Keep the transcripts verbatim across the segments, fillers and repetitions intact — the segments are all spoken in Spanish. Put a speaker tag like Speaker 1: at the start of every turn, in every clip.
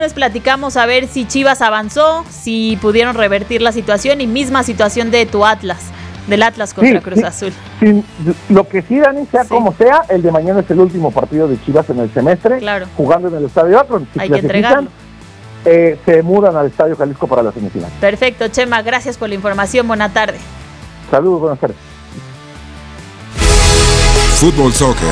Speaker 1: Les platicamos a ver si Chivas avanzó, si pudieron revertir la situación y misma situación de tu Atlas, del Atlas contra sí, Cruz sí, Azul.
Speaker 2: Sí, lo que sí, Dani, sea sí. como sea, el de mañana es el último partido de Chivas en el semestre,
Speaker 1: claro.
Speaker 2: jugando en el Estadio Akron. Si
Speaker 1: Hay que entregarlo.
Speaker 2: Eh, se mudan al Estadio Jalisco para la semifinal.
Speaker 1: Perfecto, Chema, gracias por la información, buena tarde.
Speaker 2: Saludos, buenas tardes.
Speaker 3: Fútbol Soccer.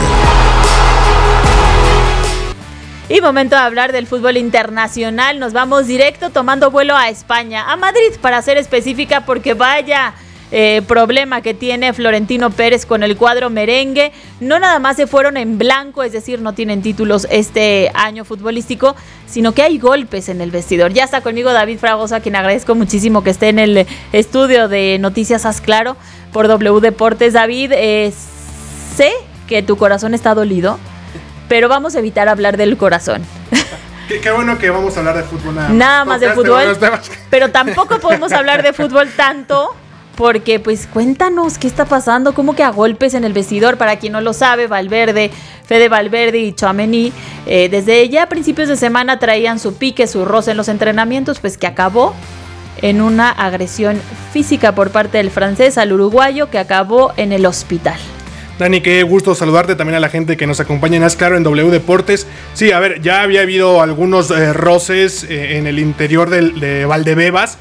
Speaker 1: Y momento de hablar del fútbol internacional. Nos vamos directo tomando vuelo a España, a Madrid para ser específica, porque vaya eh, problema que tiene Florentino Pérez con el cuadro merengue. No nada más se fueron en blanco, es decir, no tienen títulos este año futbolístico, sino que hay golpes en el vestidor. Ya está conmigo David Fragoso, a quien agradezco muchísimo que esté en el estudio de Noticias Haz Claro por W Deportes. David, eh, sé que tu corazón está dolido, pero vamos a evitar hablar del corazón.
Speaker 4: Qué, qué bueno que vamos a hablar de fútbol nada,
Speaker 1: nada más de fútbol, pero tampoco podemos hablar de fútbol tanto, porque pues cuéntanos qué está pasando, cómo que a golpes en el vestidor. Para quien no lo sabe, Valverde, Fede Valverde y Tchouaméni, eh, desde ya a principios de semana traían su pique, su roce en los entrenamientos, pues que acabó en una agresión física por parte del francés al uruguayo, que acabó en el hospital.
Speaker 4: Dani, qué gusto saludarte, también a la gente que nos acompaña en Haz Claro en W Deportes. Sí, a ver, ya había habido algunos eh, roces eh, en el interior del, de Valdebebas,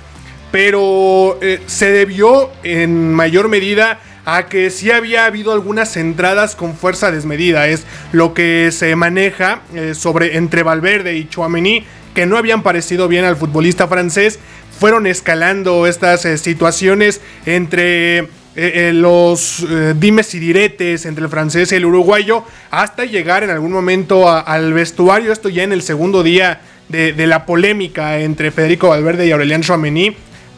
Speaker 4: pero eh, se debió en mayor medida a que sí había habido algunas entradas con fuerza desmedida. Es lo que se maneja eh, sobre entre Valverde y Tchouaméni, que no habían parecido bien al futbolista francés. Fueron escalando estas eh, situaciones entre Eh, eh, los eh, dimes y diretes entre el francés y el uruguayo, hasta llegar en algún momento a, al vestuario. Esto ya en el segundo día de, de la polémica entre Federico Valverde y Aurélien Tchouaméni.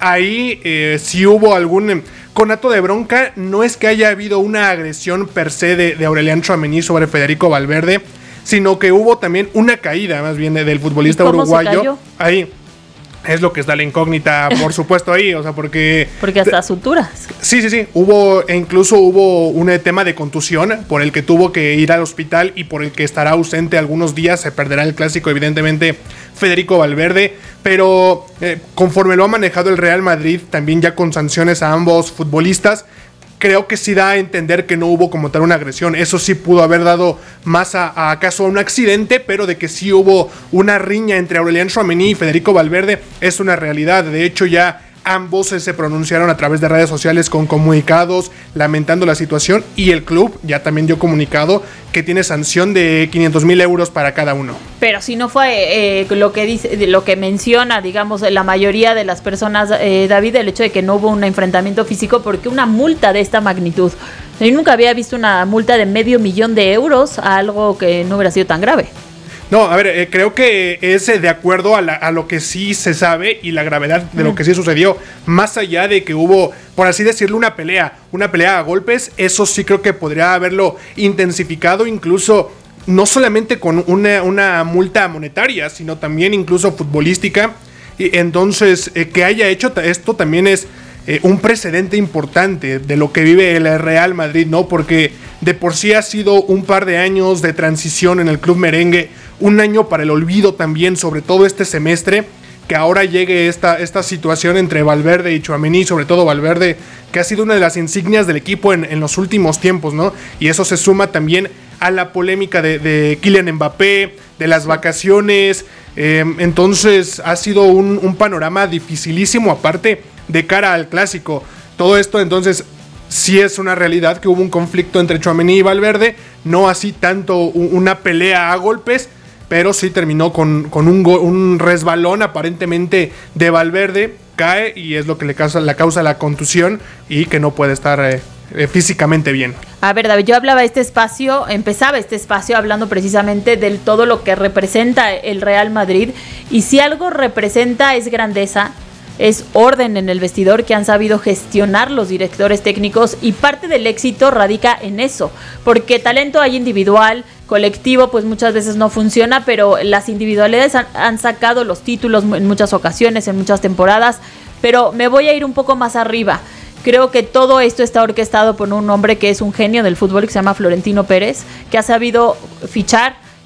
Speaker 4: Ahí eh, sí hubo algún conato de bronca. No es que haya habido una agresión per se de, de Aurélien Tchouaméni sobre Federico Valverde, sino que hubo también una caída más bien de, del futbolista
Speaker 1: ¿Cómo
Speaker 4: uruguayo.
Speaker 1: se cayó?
Speaker 4: Ahí es lo que está la incógnita, por supuesto, ahí, o sea, porque...
Speaker 1: Porque hasta suturas.
Speaker 4: Sí, sí, sí, hubo, e incluso hubo un tema de contusión por el que tuvo que ir al hospital y por el que estará ausente algunos días. Se perderá el clásico, evidentemente, Federico Valverde, pero eh, conforme lo ha manejado el Real Madrid, también ya con sanciones a ambos futbolistas, creo que sí da a entender que no hubo como tal una agresión. Eso sí pudo haber dado más a, a acaso a un accidente, pero de que sí hubo una riña entre Aurélien Tchouaméni y Federico Valverde es una realidad. De hecho, ya ambos se pronunciaron a través de redes sociales con comunicados lamentando la situación, y el club ya también dio comunicado que tiene sanción de quinientos mil euros para cada uno.
Speaker 1: Pero si no fue eh, lo que dice, lo que menciona, digamos, la mayoría de las personas, eh, David, el hecho de que no hubo un enfrentamiento físico, porque una multa de esta magnitud, yo nunca había visto una multa de medio millón de euros a algo que no hubiera sido tan grave.
Speaker 4: No, a ver, eh, creo que es eh, de acuerdo a, la, a lo que sí se sabe y la gravedad de mm. lo que sí sucedió. Más allá de que hubo, por así decirlo, una pelea, una pelea a golpes, eso sí creo que podría haberlo intensificado, incluso no solamente con una, una multa monetaria, sino también incluso futbolística. Y entonces, eh, que haya hecho esto también es eh, un precedente importante de lo que vive el Real Madrid, ¿no? Porque de por sí ha sido un par de años de transición en el club merengue, un año para el olvido también, sobre todo este semestre, que ahora llegue esta, esta situación entre Valverde y Tchouaméni, sobre todo Valverde, que ha sido una de las insignias del equipo en, en los últimos tiempos, ¿no? Y eso se suma también a la polémica de, de Kylian Mbappé, de las vacaciones. Eh, entonces ha sido un, un panorama dificilísimo, aparte de cara al clásico. Todo esto, entonces, sí es una realidad que hubo un conflicto entre Tchouaméni y Valverde, no así tanto una pelea a golpes, pero sí terminó con, con un, go, un resbalón aparentemente de Valverde, cae y es lo que le causa, le causa la contusión y que no puede estar eh, eh, físicamente bien.
Speaker 1: A ver, David, yo hablaba este espacio, empezaba este espacio hablando precisamente de todo lo que representa el Real Madrid, y si algo representa es grandeza, es orden en el vestidor, que han sabido gestionar los directores técnicos, y parte del éxito radica en eso, porque talento hay individual, colectivo pues muchas veces no funciona, pero las individualidades han, han sacado los títulos en muchas ocasiones, en muchas temporadas. Pero me voy a ir un poco más arriba. Creo que todo esto está orquestado por un hombre que es un genio del fútbol, que se llama Florentino Pérez, que ha sabido fichar,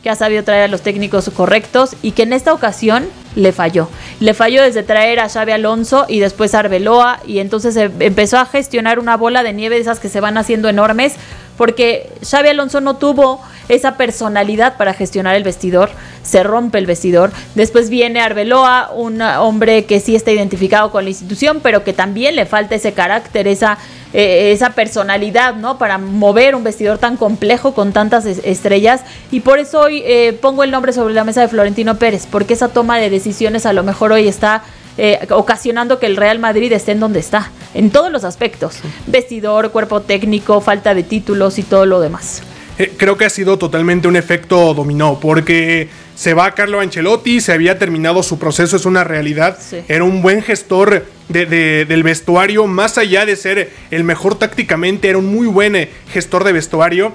Speaker 1: que ha sabido traer a los técnicos correctos y que en esta ocasión le falló. Le falló desde traer a Xabi Alonso y después a Arbeloa, y entonces empezó a gestionar una bola de nieve de esas que se van haciendo enormes, porque Xabi Alonso no tuvo esa personalidad para gestionar el vestidor, se rompe el vestidor. Después viene Arbeloa, un hombre que sí está identificado con la institución, pero que también le falta ese carácter, esa, eh, esa personalidad, ¿no? Para mover un vestidor tan complejo con tantas es- estrellas. Y por eso hoy eh, pongo el nombre sobre la mesa de Florentino Pérez, porque esa toma de decisiones a lo mejor hoy está Eh, ocasionando que el Real Madrid esté en donde está, en todos los aspectos, vestidor, cuerpo técnico, falta de títulos y todo lo demás.
Speaker 4: Eh, creo que ha sido totalmente un efecto dominó, porque se va Carlo Ancelotti, se había terminado su proceso, es una realidad,
Speaker 1: Sí.
Speaker 4: era un buen gestor de, de, del vestuario, más allá de ser el mejor tácticamente, era un muy buen eh, gestor de vestuario,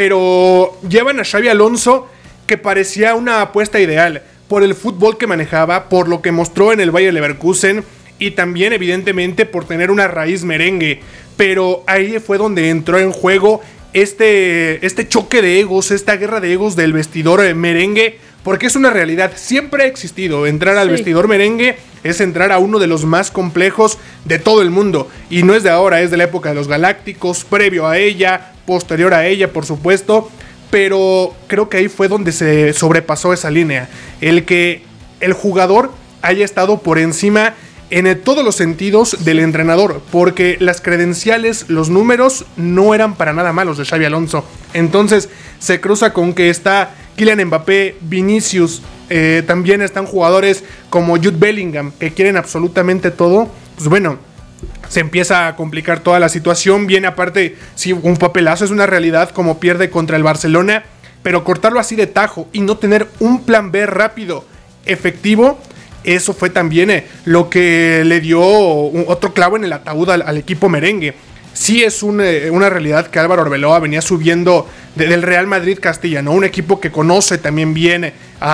Speaker 4: pero llevan a Xabi Alonso, que parecía una apuesta ideal, por el fútbol que manejaba, por lo que mostró en el Bayer Leverkusen y también evidentemente por tener una raíz merengue, pero ahí fue donde entró en juego este, este choque de egos, esta guerra de egos del vestidor eh, merengue, porque es una realidad, siempre ha existido. Entrar al
Speaker 1: Sí.
Speaker 4: vestidor merengue es entrar a uno de los más complejos de todo el mundo, y no es de ahora, es de la época de los Galácticos, previo a ella, posterior a ella, por supuesto. Pero creo que ahí fue donde se sobrepasó esa línea. El que el jugador haya estado por encima en todos los sentidos del entrenador. Porque las credenciales, los números no eran para nada malos de Xabi Alonso. Entonces se cruza con que está Kylian Mbappé, Vinicius. Eh, también están jugadores como Jude Bellingham, que quieren absolutamente todo. Pues bueno, se empieza a complicar toda la situación. Viene aparte, sí, un papelazo, es una realidad, como pierde contra el Barcelona, pero cortarlo así de tajo y no tener un plan B rápido, efectivo, eso fue también eh, lo que le dio un, otro clavo en el ataúd al, al equipo merengue. Sí es un, eh, una realidad que Álvaro Arbeloa venía subiendo de, del Real Madrid Castilla, ¿no? Un equipo que conoce también bien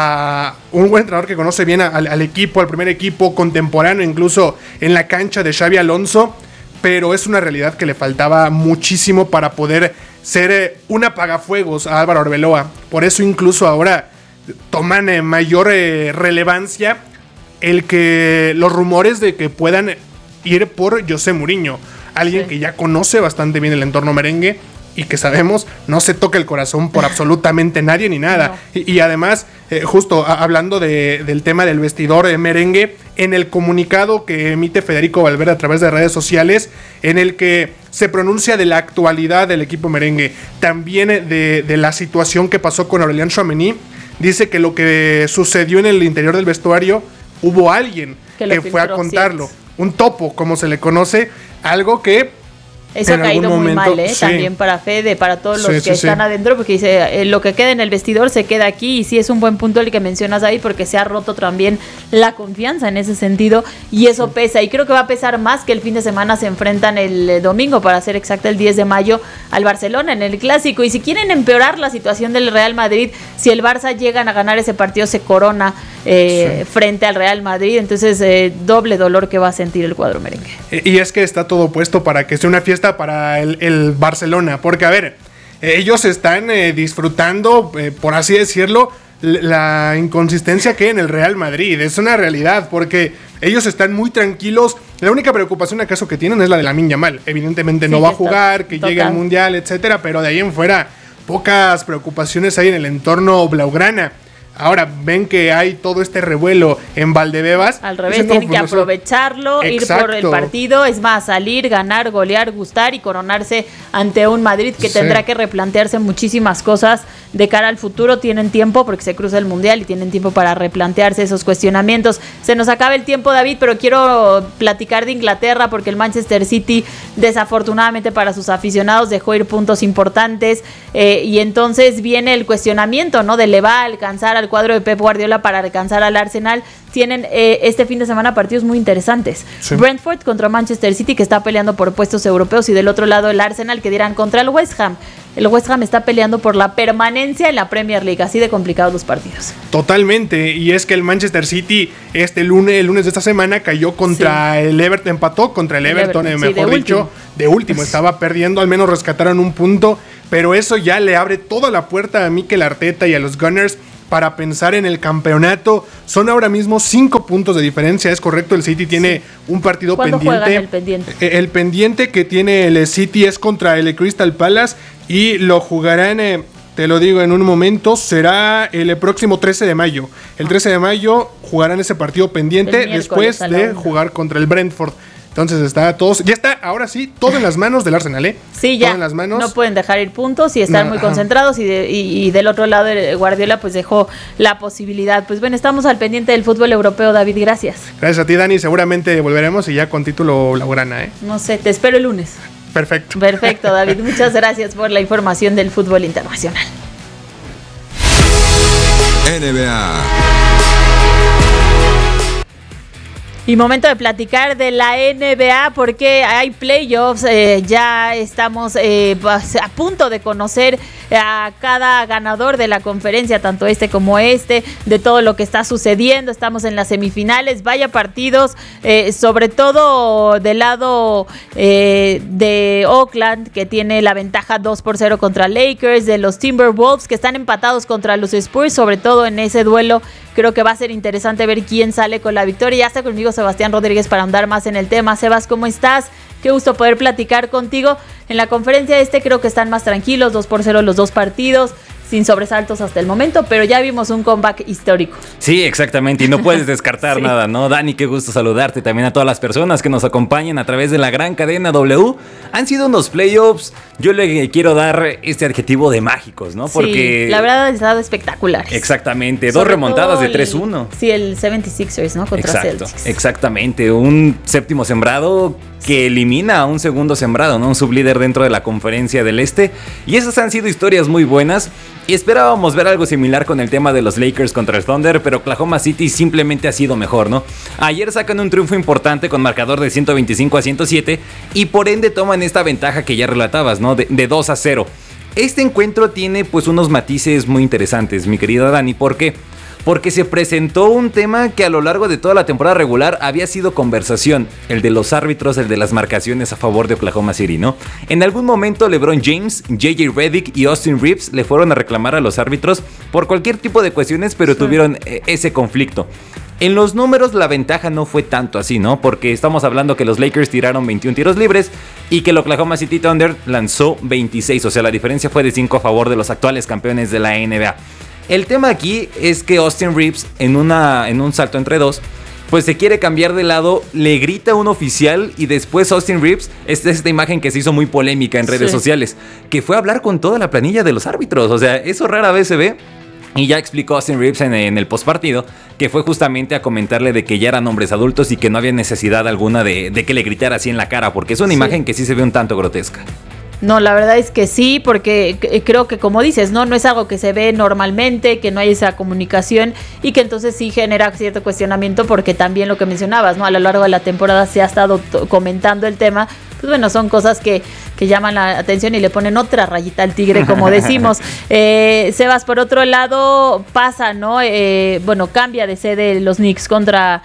Speaker 4: a un buen entrenador que conoce bien a, al, al equipo, al primer equipo contemporáneo, incluso en la cancha de Xabi Alonso, pero es una realidad que le faltaba muchísimo para poder ser eh, un apagafuegos a Álvaro Arbeloa. Por eso incluso ahora toman eh, mayor eh, relevancia el que los rumores de que puedan ir por José Mourinho. Alguien sí. que ya conoce bastante bien el entorno merengue y que sabemos no se toca el corazón por absolutamente nadie ni nada. No. Y, y además, eh, justo a, hablando de, del tema del vestidor eh, merengue, en el comunicado que emite Federico Valverde a través de redes sociales, en el que se pronuncia de la actualidad del equipo merengue, también de, de la situación que pasó con Aurélien Tchouaméni, dice que lo que sucedió en el interior del vestuario, hubo alguien que, que fue a contarlo. Sí. Un topo, como se le conoce, algo que
Speaker 1: eso ha caído muy momento, mal, ¿eh? Sí. También para Fede, para todos los sí, que sí, están sí. adentro, porque dice, eh, lo que queda en el vestidor se queda aquí, y sí es un buen punto el que mencionas ahí, porque se ha roto también la confianza en ese sentido, y eso sí. pesa, y creo que va a pesar más que el fin de semana se enfrentan el eh, domingo, para ser exacta, el diez de mayo, al Barcelona en el Clásico, y si quieren empeorar la situación del Real Madrid, si el Barça llegan a ganar ese partido, se corona eh, sí. frente al Real Madrid, entonces eh, doble dolor que va a sentir el cuadro merengue.
Speaker 4: Y es que está todo puesto para que sea una fiesta para el, el Barcelona, porque a ver, ellos están eh, disfrutando, eh, por así decirlo, la inconsistencia que hay en el Real Madrid. Es una realidad, porque ellos están muy tranquilos. La única preocupación acaso que tienen es la de Lamine Yamal. Evidentemente sí, no va a jugar, que total. llegue al Mundial, etcétera, pero de ahí en fuera pocas preocupaciones hay en el entorno blaugrana. Ahora ven que hay todo este revuelo en Valdebebas.
Speaker 1: Al revés, tienen no, que pues, aprovecharlo, exacto. ir por el partido, es más, salir, ganar, golear, gustar y coronarse ante un Madrid que sí. tendrá que replantearse muchísimas cosas de cara al futuro. Tienen tiempo porque se cruza el Mundial y tienen tiempo para replantearse esos cuestionamientos. Se nos acaba el tiempo, David, pero quiero platicar de Inglaterra porque el Manchester City, desafortunadamente para sus aficionados, dejó ir puntos importantes eh, y entonces viene el cuestionamiento, ¿no? De le va a alcanzar al cuadro de Pep Guardiola para alcanzar al Arsenal. Tienen eh, este fin de semana partidos muy interesantes. Sí. Brentford contra Manchester City, que está peleando por puestos europeos, y del otro lado el Arsenal, que dirán contra el West Ham. El West Ham está peleando por la permanencia en la Premier League, así de complicados los partidos.
Speaker 4: Totalmente, y es que el Manchester City este lunes, el lunes de esta semana cayó contra sí. el Everton, empató contra el, el Everton, Everton, mejor sí, de dicho, último. de último, estaba perdiendo, al menos rescataron un punto, pero eso ya le abre toda la puerta a Mikel Arteta y a los Gunners para pensar en el campeonato. Son ahora mismo cinco puntos de diferencia, es correcto, el City tiene sí. un partido
Speaker 1: ¿Cuándo
Speaker 4: pendiente.
Speaker 1: juegan el pendiente?
Speaker 4: El pendiente que tiene el City es contra el Crystal Palace y lo jugarán... Eh, Te lo digo en un momento, será el próximo trece de mayo. El trece de mayo jugarán ese partido pendiente después de jugar contra el Brentford. Entonces está todos, ya está, ahora sí, todo en las manos del Arsenal, ¿eh?
Speaker 1: Sí, ya.
Speaker 4: Todo en las manos.
Speaker 1: No pueden dejar ir puntos y estar no, muy concentrados. Y, de, y, y del otro lado, Guardiola pues dejó la posibilidad. Pues bueno, estamos al pendiente del fútbol europeo, David. Gracias.
Speaker 4: Gracias a ti, Dani. Seguramente volveremos y ya con título blaugrana, ¿eh?
Speaker 1: No sé, te espero el lunes.
Speaker 4: Perfecto.
Speaker 1: Perfecto, David. Muchas gracias por la información del fútbol internacional.
Speaker 3: N B A.
Speaker 1: Y momento de platicar de la N B A porque hay playoffs, eh, ya estamos eh, a punto de conocer a cada ganador de la conferencia, tanto este como este, de todo lo que está sucediendo. Estamos en las semifinales, vaya partidos, eh, sobre todo del lado eh, de Oakland, que tiene la ventaja dos por cero contra Lakers, de los Timberwolves, que están empatados contra los Spurs, sobre todo en ese duelo. Creo que va a ser interesante ver quién sale con la victoria. Ya está conmigo Sebastián Rodríguez para ahondar más en el tema. Sebas, ¿cómo estás? Qué gusto poder platicar contigo. En la conferencia este creo que están más tranquilos, dos por cero los dos partidos, sin sobresaltos hasta el momento, pero ya vimos un comeback histórico.
Speaker 5: Sí, exactamente, y no puedes descartar sí. nada, ¿no? Dani, qué gusto saludarte, también a todas las personas que nos acompañan a través de la gran cadena W. Han sido unos playoffs, yo le quiero dar este adjetivo de mágicos, ¿no? Porque
Speaker 1: sí, la verdad ha estado espectacular.
Speaker 5: Exactamente, dos Sobre remontadas de tres uno.
Speaker 1: Sí, el setenta y seis ers, ¿no? Contra
Speaker 5: Exacto,
Speaker 1: Celtics.
Speaker 5: Exactamente, un séptimo sembrado que elimina a un segundo sembrado, ¿no? Un sublíder dentro de la conferencia del Este. Y esas han sido historias muy buenas. Y esperábamos ver algo similar con el tema de los Lakers contra el Thunder, pero Oklahoma City simplemente ha sido mejor, ¿no? Ayer sacan un triunfo importante con marcador de ciento veinticinco a ciento siete y por ende toman esta ventaja que ya relatabas, ¿no? De, de dos a cero. Este encuentro tiene pues unos matices muy interesantes, mi querida Dani. ¿Por qué? Porque se presentó un tema que a lo largo de toda la temporada regular había sido conversación, el de los árbitros, el de las marcaciones a favor de Oklahoma City, ¿no? En algún momento LeBron James, J J Redick y Austin Reeves le fueron a reclamar a los árbitros por cualquier tipo de cuestiones, pero sí. tuvieron eh, ese conflicto. En los números la ventaja no fue tanto así, ¿no? Porque estamos hablando que los Lakers tiraron veintiún tiros libres y que el Oklahoma City Thunder lanzó veintiséis, o sea, la diferencia fue de cinco a favor de los actuales campeones de la N B A. El tema aquí es que Austin Reeves, en, una, en un salto entre dos, pues se quiere cambiar de lado, le grita a un oficial y después Austin Reeves, esta es esta imagen que se hizo muy polémica en redes sí. sociales, que fue a hablar con toda la planilla de los árbitros. O sea, eso rara vez se ve. Y ya explicó Austin Reeves en, en el postpartido que fue justamente a comentarle de que ya eran hombres adultos y que no había necesidad alguna de, de que le gritara así en la cara, porque es una sí. imagen que sí se ve un tanto grotesca.
Speaker 1: No, la verdad es que sí, porque creo que como dices, no no es algo que se ve normalmente, que no hay esa comunicación y que entonces sí genera cierto cuestionamiento, porque también lo que mencionabas, ¿no? A lo largo de la temporada se ha estado t- comentando el tema. Pues bueno, son cosas que, que llaman la atención y le ponen otra rayita al tigre, como decimos. eh, Sebas, por otro lado, pasa, ¿no? Eh, bueno, cambia de sede los Knicks contra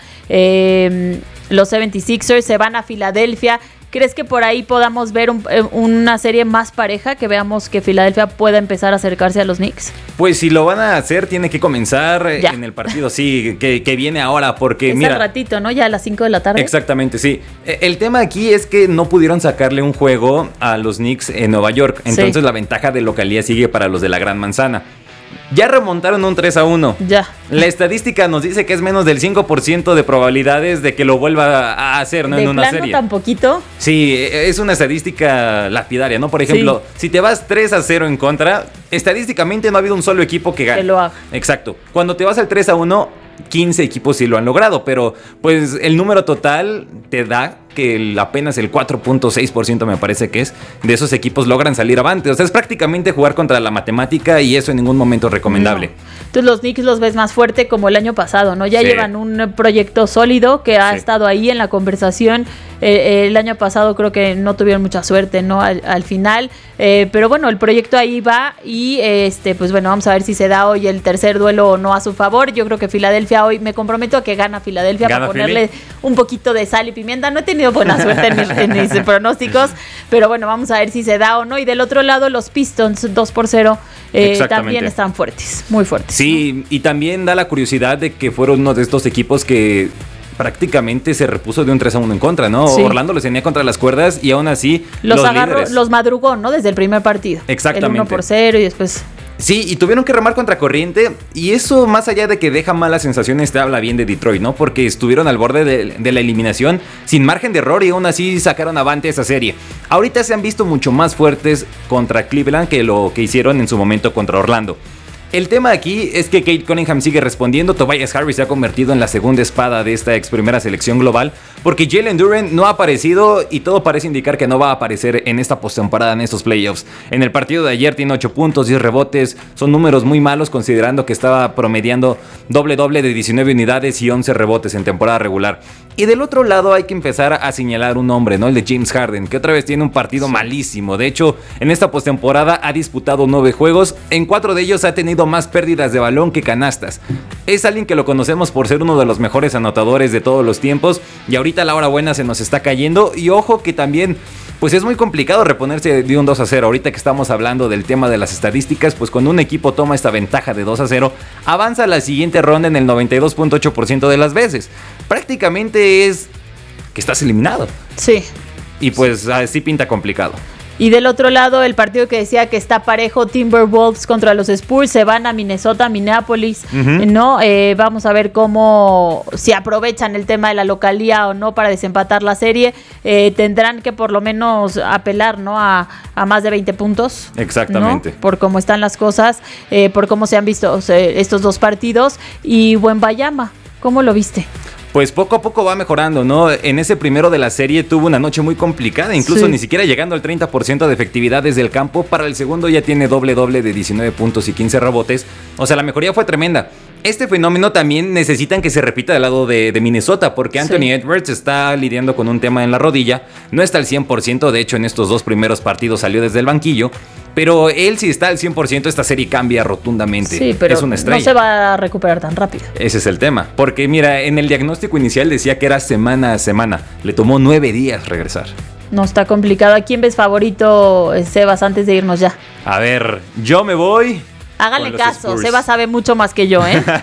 Speaker 1: eh, los setenta y seis ers, se van a Filadelfia. ¿Crees que por ahí podamos ver un, una serie más pareja, que veamos que Filadelfia pueda empezar a acercarse a los Knicks?
Speaker 5: Pues si lo van a hacer, tiene que comenzar
Speaker 1: ya.
Speaker 5: en el partido, sí, que, que viene ahora, porque
Speaker 1: es
Speaker 5: mira...
Speaker 1: al ratito, ¿no? Ya a las cinco de la tarde.
Speaker 5: Exactamente, sí. El tema aquí es que no pudieron sacarle un juego a los Knicks en Nueva York, entonces sí. la ventaja de localía sigue para los de la Gran Manzana. Ya remontaron un tres a uno.
Speaker 1: Ya.
Speaker 5: La estadística nos dice que es menos del cinco por ciento de probabilidades de que lo vuelva a hacer, ¿no?
Speaker 1: ¿De
Speaker 5: en una
Speaker 1: plano
Speaker 5: serie.
Speaker 1: tan poquito?
Speaker 5: Sí, es una estadística lapidaria, ¿no? Por ejemplo, sí. si te vas tres a cero en contra, estadísticamente no ha habido un solo equipo que gane.
Speaker 1: Que lo haga.
Speaker 5: Exacto. Cuando te vas al tres a uno, quince equipos sí lo han logrado, pero pues el número total te da que el, apenas el cuatro punto seis por ciento me parece que es de esos equipos logran salir avante. O sea, es prácticamente jugar contra la matemática y eso en ningún momento es recomendable.
Speaker 1: No. Entonces los Knicks los ves más fuerte como el año pasado, ¿no? Ya sí. llevan un proyecto sólido que ha sí. estado ahí en la conversación. Eh, el año pasado creo que no tuvieron mucha suerte, ¿no? Al, al final. Eh, pero bueno, el proyecto ahí va y este, pues bueno, vamos a ver si se da hoy el tercer duelo o no a su favor. Yo creo que Filadelfia hoy, me comprometo a que gana Filadelfia para ponerle Philly. un poquito de sal y pimienta. No he tenido buena suerte en mis, en mis pronósticos, pero bueno, vamos a ver si se da o no. Y del otro lado, los Pistons dos por cero eh, también están fuertes, muy fuertes.
Speaker 5: Sí, ¿no? Y también da la curiosidad de que fueron uno de estos equipos que prácticamente se repuso de un tres a uno en contra, ¿no? Sí. Orlando los tenía contra las cuerdas y aún así
Speaker 1: los, los agarró, líderes. Los madrugó, ¿no? Desde el primer partido.
Speaker 5: Exactamente.
Speaker 1: El uno por cero y después...
Speaker 5: Sí, y tuvieron que remar contra corriente, y eso, más allá de que deja malas sensaciones, te habla bien de Detroit, ¿no? Porque estuvieron al borde de, de la eliminación sin margen de error y aún así sacaron avante esa serie. Ahorita se han visto mucho más fuertes contra Cleveland que lo que hicieron en su momento contra Orlando. El tema aquí es que Cade Cunningham sigue respondiendo. Tobias Harris se ha convertido en la segunda espada de esta ex primera selección global, porque Jalen Duren no ha aparecido y todo parece indicar que no va a aparecer en esta postemporada, en estos playoffs. En el partido de ayer tiene ocho puntos, diez rebotes, son números muy malos considerando que estaba promediando doble doble de diecinueve unidades y once rebotes en temporada regular. Y del otro lado hay que empezar a señalar un nombre, ¿no? El de James Harden, que otra vez tiene un partido malísimo. De hecho, en esta postemporada ha disputado nueve juegos, en cuatro de ellos ha tenido más pérdidas de balón que canastas. Es alguien que lo conocemos por ser uno de los mejores anotadores de todos los tiempos, y ahorita la hora buena se nos está cayendo. Y ojo que también, pues es muy complicado reponerse de un dos a cero. Ahorita que estamos hablando del tema de las estadísticas, pues cuando un equipo toma esta ventaja de dos a cero, avanza a la siguiente ronda en el noventa y dos punto ocho por ciento de las veces. Prácticamente es que estás eliminado.
Speaker 1: Sí.
Speaker 5: Y pues así pinta complicado.
Speaker 1: Y del otro lado, el partido que decía que está parejo, Timberwolves contra los Spurs, se van a Minnesota, Minneapolis, uh-huh. ¿no? Eh, vamos a ver cómo, si aprovechan el tema de la localía o no para desempatar la serie. Eh, tendrán que por lo menos apelar, ¿no? A, a más de veinte puntos.
Speaker 5: Exactamente.
Speaker 1: ¿no? Por cómo están las cosas, eh, por cómo se han visto o sea, estos dos partidos. Y Wembanyama, ¿cómo lo viste?
Speaker 5: Pues poco a poco va mejorando, ¿no? En ese primero de la serie tuvo una noche muy complicada, incluso sí. ni siquiera llegando al treinta por ciento de efectividad desde el campo. Para el segundo ya tiene doble doble de diecinueve puntos y quince rebotes. O sea, la mejoría fue tremenda. Este fenómeno también necesitan que se repita del lado de, de Minnesota, porque Anthony sí. Edwards está lidiando con un tema en la rodilla. No está al cien por ciento, de hecho en estos dos primeros partidos salió desde el banquillo. Pero él si está al cien por ciento, esta serie cambia rotundamente.
Speaker 1: Sí, pero
Speaker 5: es una estrella.
Speaker 1: No se va a recuperar tan rápido.
Speaker 5: Ese es el tema. Porque mira, en el diagnóstico inicial decía que era semana a semana. Le tomó nueve días regresar.
Speaker 1: No, está complicado. ¿A quién ves favorito, Sebas, antes de irnos ya?
Speaker 5: A ver, yo me voy...
Speaker 1: Háganle caso, Spurs. Sebas sabe mucho más que yo, ¿eh?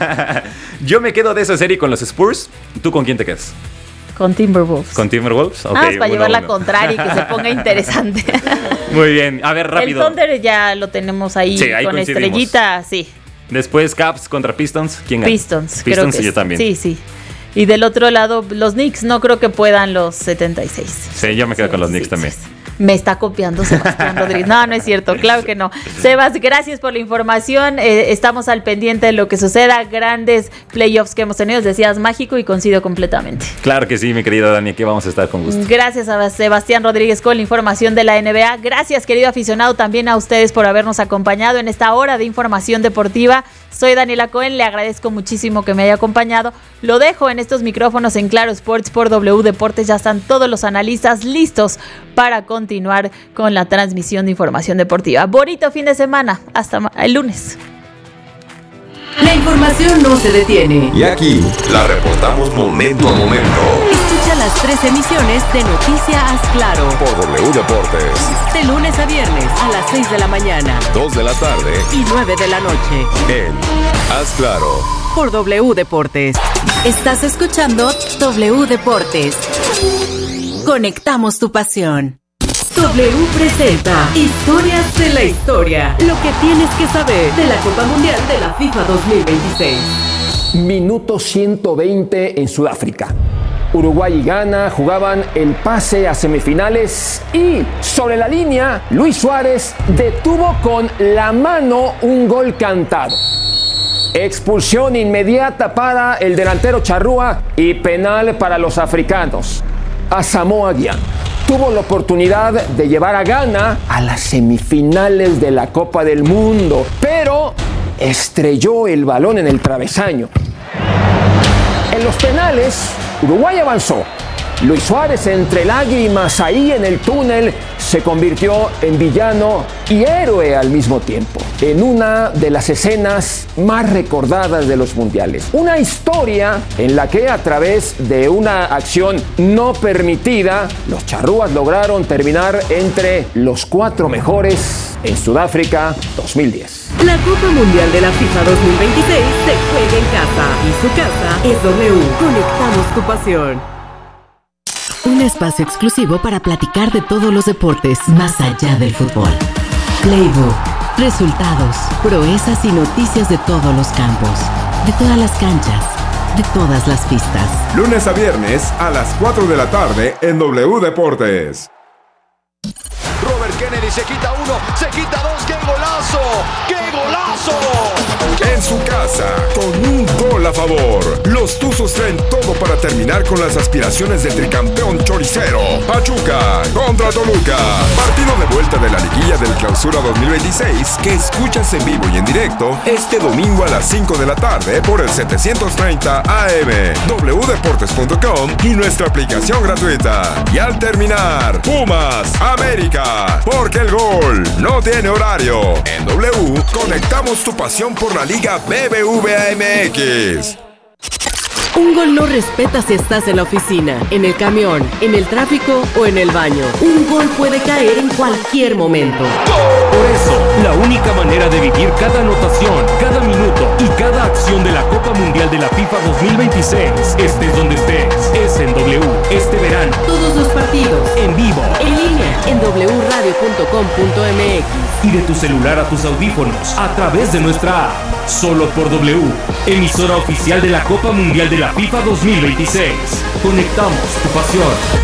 Speaker 5: Yo me quedo de esa serie con los Spurs. ¿Tú con quién te quedas?
Speaker 1: Con Timberwolves.
Speaker 5: ¿Con Timberwolves?
Speaker 1: Ok. Ah, es para uno, llevar la contraria y que se ponga interesante.
Speaker 5: Muy bien, a ver, rápido.
Speaker 1: El Thunder ya lo tenemos ahí, sí, ahí con estrellita, sí.
Speaker 5: Después Caps contra Pistons, ¿quién gana?
Speaker 1: Pistons,
Speaker 5: Pistons
Speaker 1: creo que
Speaker 5: y yo también.
Speaker 1: Sí, sí. Y del otro lado, los Knicks, no creo que puedan los setenta y seis.
Speaker 5: Sí, yo me quedo sí, con los Knicks sí, también. Sí.
Speaker 1: Me está copiando Sebastián Rodríguez. No, no es cierto, claro que no. Sebas, gracias por la información. Eh, estamos al pendiente de lo que suceda. Grandes playoffs que hemos tenido. Decías mágico y coincido completamente.
Speaker 5: Claro que sí, mi querida Dani, aquí vamos a estar con gusto.
Speaker 1: Gracias a Sebastián Rodríguez con la información de la N B A. Gracias, querido aficionado, también a ustedes por habernos acompañado en esta hora de información deportiva. Soy Daniela Cohen, le agradezco muchísimo que me haya acompañado. Lo dejo en estos micrófonos en Claro Sports por W Deportes. Ya están todos los analistas listos para continuar con la transmisión de información deportiva. Bonito fin de semana. Hasta el lunes.
Speaker 3: La información no se detiene.
Speaker 6: Y aquí la reportamos momento a momento.
Speaker 3: Escucha las tres emisiones de Noticias Haz Claro
Speaker 6: por W Deportes.
Speaker 3: De lunes a viernes a las seis de la mañana,
Speaker 6: dos de la tarde
Speaker 3: y nueve de la noche.
Speaker 6: En Haz Claro
Speaker 3: por W Deportes. Estás escuchando W Deportes. Conectamos tu pasión. W presenta Historias de la Historia. Lo que tienes que saber de la Copa Mundial de la FIFA dos mil veintiséis.
Speaker 7: Minuto ciento veinte en Sudáfrica. Uruguay y Ghana jugaban el pase a semifinales y sobre la línea Luis Suárez detuvo con la mano un gol cantado. Expulsión inmediata para el delantero Charrúa y penal para los africanos. Asamoah Gyan tuvo la oportunidad de llevar a Ghana a las semifinales de la Copa del Mundo, pero estrelló el balón en el travesaño. En los penales, Uruguay avanzó, Luis Suárez, entre lágrimas ahí en el túnel, se convirtió en villano y héroe al mismo tiempo, en una de las escenas más recordadas de los mundiales. Una historia en la que a través de una acción no permitida, los charrúas lograron terminar entre los cuatro mejores en Sudáfrica dos mil diez.
Speaker 3: La Copa Mundial de la FIFA dos mil veintiséis se juega en casa y su casa es W. Conectamos tu pasión. Un espacio exclusivo para platicar de todos los deportes más allá del fútbol. Playbook, resultados, proezas y noticias de todos los campos, de todas las canchas, de todas las pistas.
Speaker 6: Lunes a viernes a las cuatro de la tarde en W Deportes.
Speaker 8: Robert Kennedy se quita uno, se quita dos, ¡qué golazo! ¡Qué golazo!
Speaker 6: En su casa, con un gol a favor. Los Tuzos traen todo para terminar con las aspiraciones del tricampeón choricero. Pachuca contra Toluca. Partido de vuelta de la liguilla del Clausura dos mil veintiséis que escuchas en vivo y en directo este domingo a las cinco de la tarde por el setecientos treinta A M, w deportes punto com y nuestra aplicación gratuita. Y al terminar, Pumas, América, porque el gol no tiene horario. En W conectamos tu pasión por la Liga B B V A M X.
Speaker 3: Un gol no respeta si estás en la oficina, en el camión, en el tráfico o en el baño. Un gol puede caer en cualquier momento.
Speaker 9: Por eso, la única manera de vivir cada anotación, cada minuto y cada acción de la Copa Mundial de la FIFA dos mil veintiséis, estés donde estés, es en W este verano.
Speaker 3: Todos los partidos,
Speaker 9: en vivo,
Speaker 3: en línea, en w radio punto com punto m x.
Speaker 9: Y de tu celular a tus audífonos, a través de nuestra app. Solo por W, emisora oficial de la Copa Mundial de la FIFA dos mil veintiséis. Conectamos tu pasión.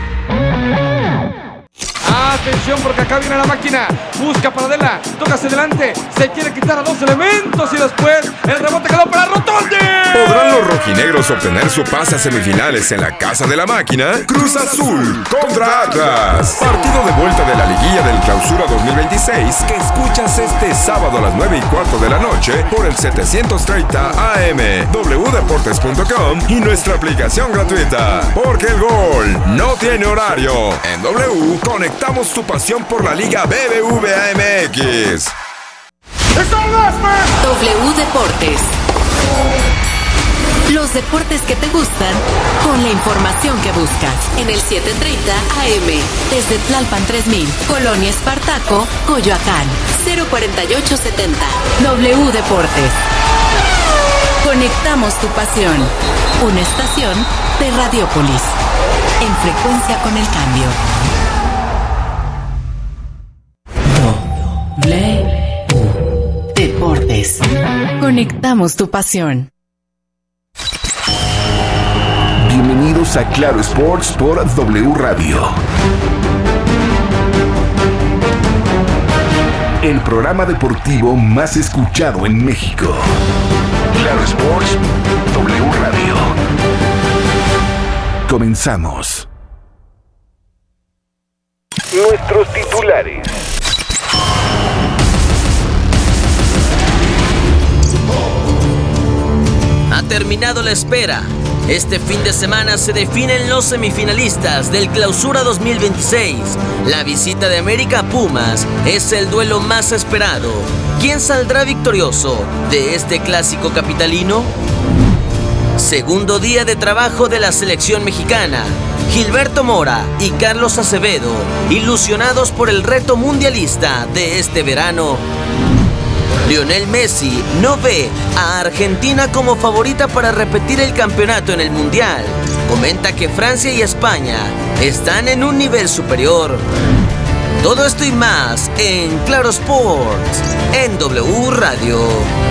Speaker 10: Atención porque acá viene la máquina, busca para Adela, toca hacia adelante, se quiere quitar a dos elementos y después el rebote quedó para Rotondi.
Speaker 6: ¿Podrán los rojinegros obtener su pase a semifinales en la casa de la máquina? Cruz Azul contra Atlas. Partido de vuelta de la liguilla del Clausura dos mil veintiséis que escuchas este sábado a las nueve y cuarto de la noche por el setecientos treinta A M, w deportes punto com y nuestra aplicación gratuita. Porque el gol no tiene horario. En W conectamos tu pasión por la Liga B B V A M X.
Speaker 3: W Deportes. Los deportes que te gustan con la información que buscas. En el setecientos treinta A M. Desde Tlalpan tres mil, Colonia Espartaco, Coyoacán. cero cuarenta y ocho setenta. W Deportes. Conectamos tu pasión. Una estación de Radiopolis. En frecuencia con el cambio. W Deportes. Conectamos tu pasión.
Speaker 11: Bienvenidos a Claro Sports por W Radio. El programa deportivo más escuchado en México. Claro Sports, W Radio. Comenzamos. Nuestros titulares.
Speaker 12: Ha terminado la espera. Este fin de semana se definen los semifinalistas del Clausura dos mil veintiséis. La visita de América a Pumas es el duelo más esperado. ¿Quién saldrá victorioso de este clásico capitalino? Segundo día de trabajo de la selección mexicana. Gilberto Mora y Carlos Acevedo, ilusionados por el reto mundialista de este verano. Lionel Messi no ve a Argentina como favorita para repetir el campeonato en el Mundial. Comenta que Francia y España están en un nivel superior. Todo esto y más en Claro Sports, en W Radio.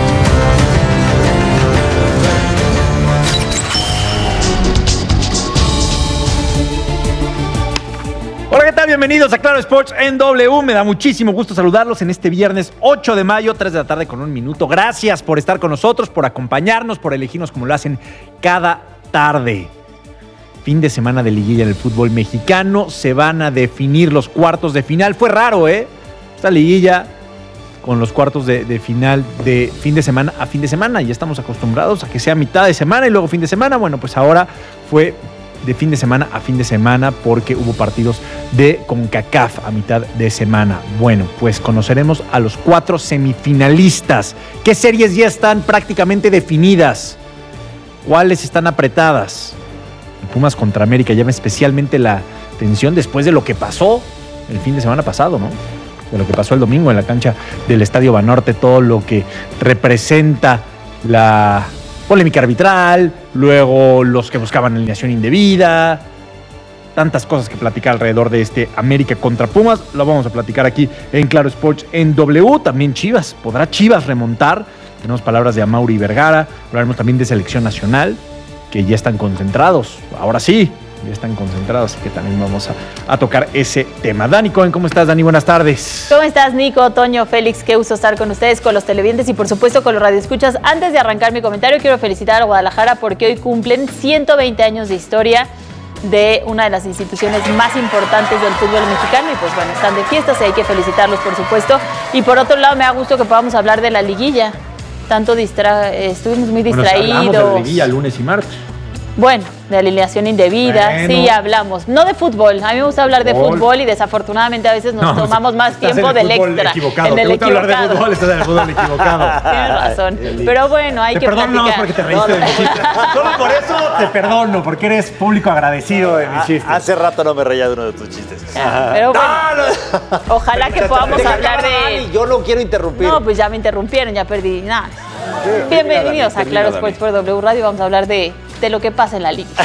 Speaker 13: Hola, ¿qué tal? Bienvenidos a Claro Sports en W. Me da muchísimo gusto saludarlos en este viernes ocho de mayo, tres de la tarde con un minuto. Gracias por estar con nosotros, por acompañarnos, por elegirnos como lo hacen cada tarde. Fin de semana de liguilla en el fútbol mexicano. Se van a definir los cuartos de final. Fue raro, ¿eh? Esta liguilla con los cuartos de, de final de fin de semana a fin de semana. Ya estamos acostumbrados a que sea mitad de semana y luego fin de semana. Bueno, pues ahora fue de fin de semana a fin de semana porque hubo partidos de CONCACAF a mitad de semana. Bueno, pues conoceremos a los cuatro semifinalistas. ¿Qué series ya están prácticamente definidas? ¿Cuáles están apretadas? Pumas contra América llama especialmente la atención después de lo que pasó el fin de semana pasado, ¿no? De lo que pasó el domingo en la cancha del Estadio Banorte, todo lo que representa la polémica arbitral, luego los que buscaban alineación indebida, tantas cosas que platicar alrededor de este América contra Pumas. Lo vamos a platicar aquí en Claro Sports en W. También Chivas, ¿podrá Chivas remontar? Tenemos palabras de Amaury Vergara, hablaremos también de selección nacional, que ya están concentrados, ahora sí, ya están concentrados, así que también vamos a, a tocar ese tema. Dani Cohen, ¿cómo estás, Dani? Buenas tardes.
Speaker 1: ¿Cómo estás, Nico, Toño, Félix? Qué gusto estar con ustedes, con los televidentes y por supuesto con los radioescuchas. Antes de arrancar mi comentario, quiero felicitar a Guadalajara porque hoy cumplen ciento veinte años de historia de una de las instituciones más importantes del fútbol mexicano y pues bueno, están de fiestas y hay que felicitarlos, por supuesto. Y por otro lado, me da gusto que podamos hablar de la liguilla. Tanto distra... estuvimos muy distraídos.
Speaker 13: Bueno, hablamos de la liguilla lunes y martes.
Speaker 1: Bueno, de alineación indebida, bueno. Sí, hablamos. No de fútbol, a mí me gusta hablar de fútbol, fútbol y desafortunadamente a veces nos no,
Speaker 13: estás,
Speaker 1: tomamos más tiempo del extra.
Speaker 13: Equivocado.
Speaker 1: En el
Speaker 13: ¿Te gusta
Speaker 1: equivocado.
Speaker 13: hablar de fútbol? Estás en el fútbol equivocado.
Speaker 1: Tienes razón. Pero bueno, hay
Speaker 13: te
Speaker 1: que
Speaker 13: perdono
Speaker 1: platicar.
Speaker 13: No, porque te reíste de mi chiste. Solo por eso te perdono, porque eres público agradecido de mi chiste.
Speaker 14: Hace rato no me reía de uno de tus chistes.
Speaker 1: Ah, pero bueno, no, no. Ojalá que podamos hablar de...
Speaker 14: Yo no quiero interrumpir.
Speaker 1: No, pues ya me interrumpieron, ya perdí nada. Bienvenidos a Claro Sports por W Radio. Vamos a hablar de, de lo que pasa en la liga.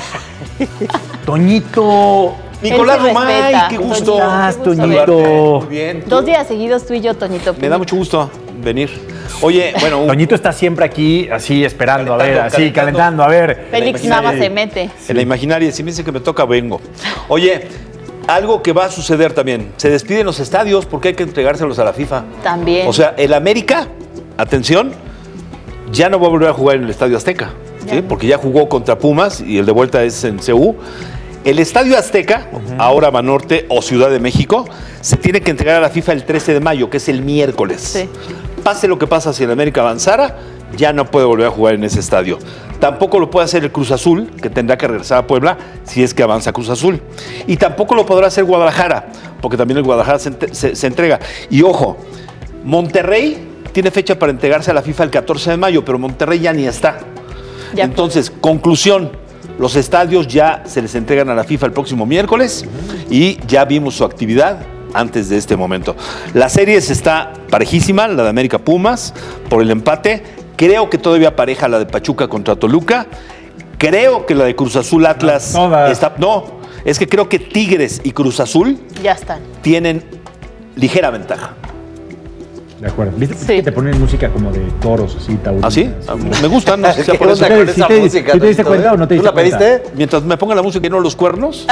Speaker 13: Toñito.
Speaker 14: Nicolás Romay, qué gusto.
Speaker 13: ¿Cómo estás, Toñito?
Speaker 14: Muy bien.
Speaker 1: Dos días seguidos tú y yo, Toñito.
Speaker 14: Me da mucho gusto venir. Oye, bueno. Un...
Speaker 13: Toñito está siempre aquí, así, esperando, calentando, a ver, así, calentando, calentando a ver.
Speaker 1: Félix nada más se mete.
Speaker 14: En la imaginaria, si me dice que me toca, vengo. Oye, algo que va a suceder también. Se despiden los estadios porque hay que entregárselos a la FIFA.
Speaker 1: También.
Speaker 14: O sea, el América, atención, ya no va a volver a jugar en el Estadio Azteca. ¿Sí? Porque ya jugó contra Pumas y el de vuelta es en C U. El Estadio Azteca, uh-huh. ahora Banorte o Ciudad de México, se tiene que entregar a la FIFA el trece de mayo, que es el miércoles.
Speaker 1: Sí.
Speaker 14: Pase lo que pasa si el América avanzara, ya no puede volver a jugar en ese estadio. Tampoco lo puede hacer el Cruz Azul, que tendrá que regresar a Puebla si es que avanza Cruz Azul. Y tampoco lo podrá hacer Guadalajara, porque también el Guadalajara se, se, se entrega. Y ojo, Monterrey tiene fecha para entregarse a la FIFA el catorce de mayo, pero Monterrey ya ni está. Ya. Entonces, conclusión, los estadios ya se les entregan a la FIFA el próximo miércoles y ya vimos su actividad antes de este momento. La serie está parejísima, la de América Pumas, por el empate. Creo que todavía pareja la de Pachuca contra Toluca. Creo que la de Cruz Azul Atlas
Speaker 13: no, no,
Speaker 14: está... No, es que creo que Tigres y Cruz Azul
Speaker 1: ya están.
Speaker 14: Tienen ligera ventaja.
Speaker 13: De acuerdo. ¿Viste sí. que te ponen música como de toros, así, taurinos?
Speaker 14: ¿Ah, sí? Me gusta, no sé si
Speaker 13: por eso. ¿Sí te, música, ¿sí te diste cuenta o no te diste
Speaker 14: cuenta? ¿Tú la pediste? Mientras me ponga la música y no los cuernos.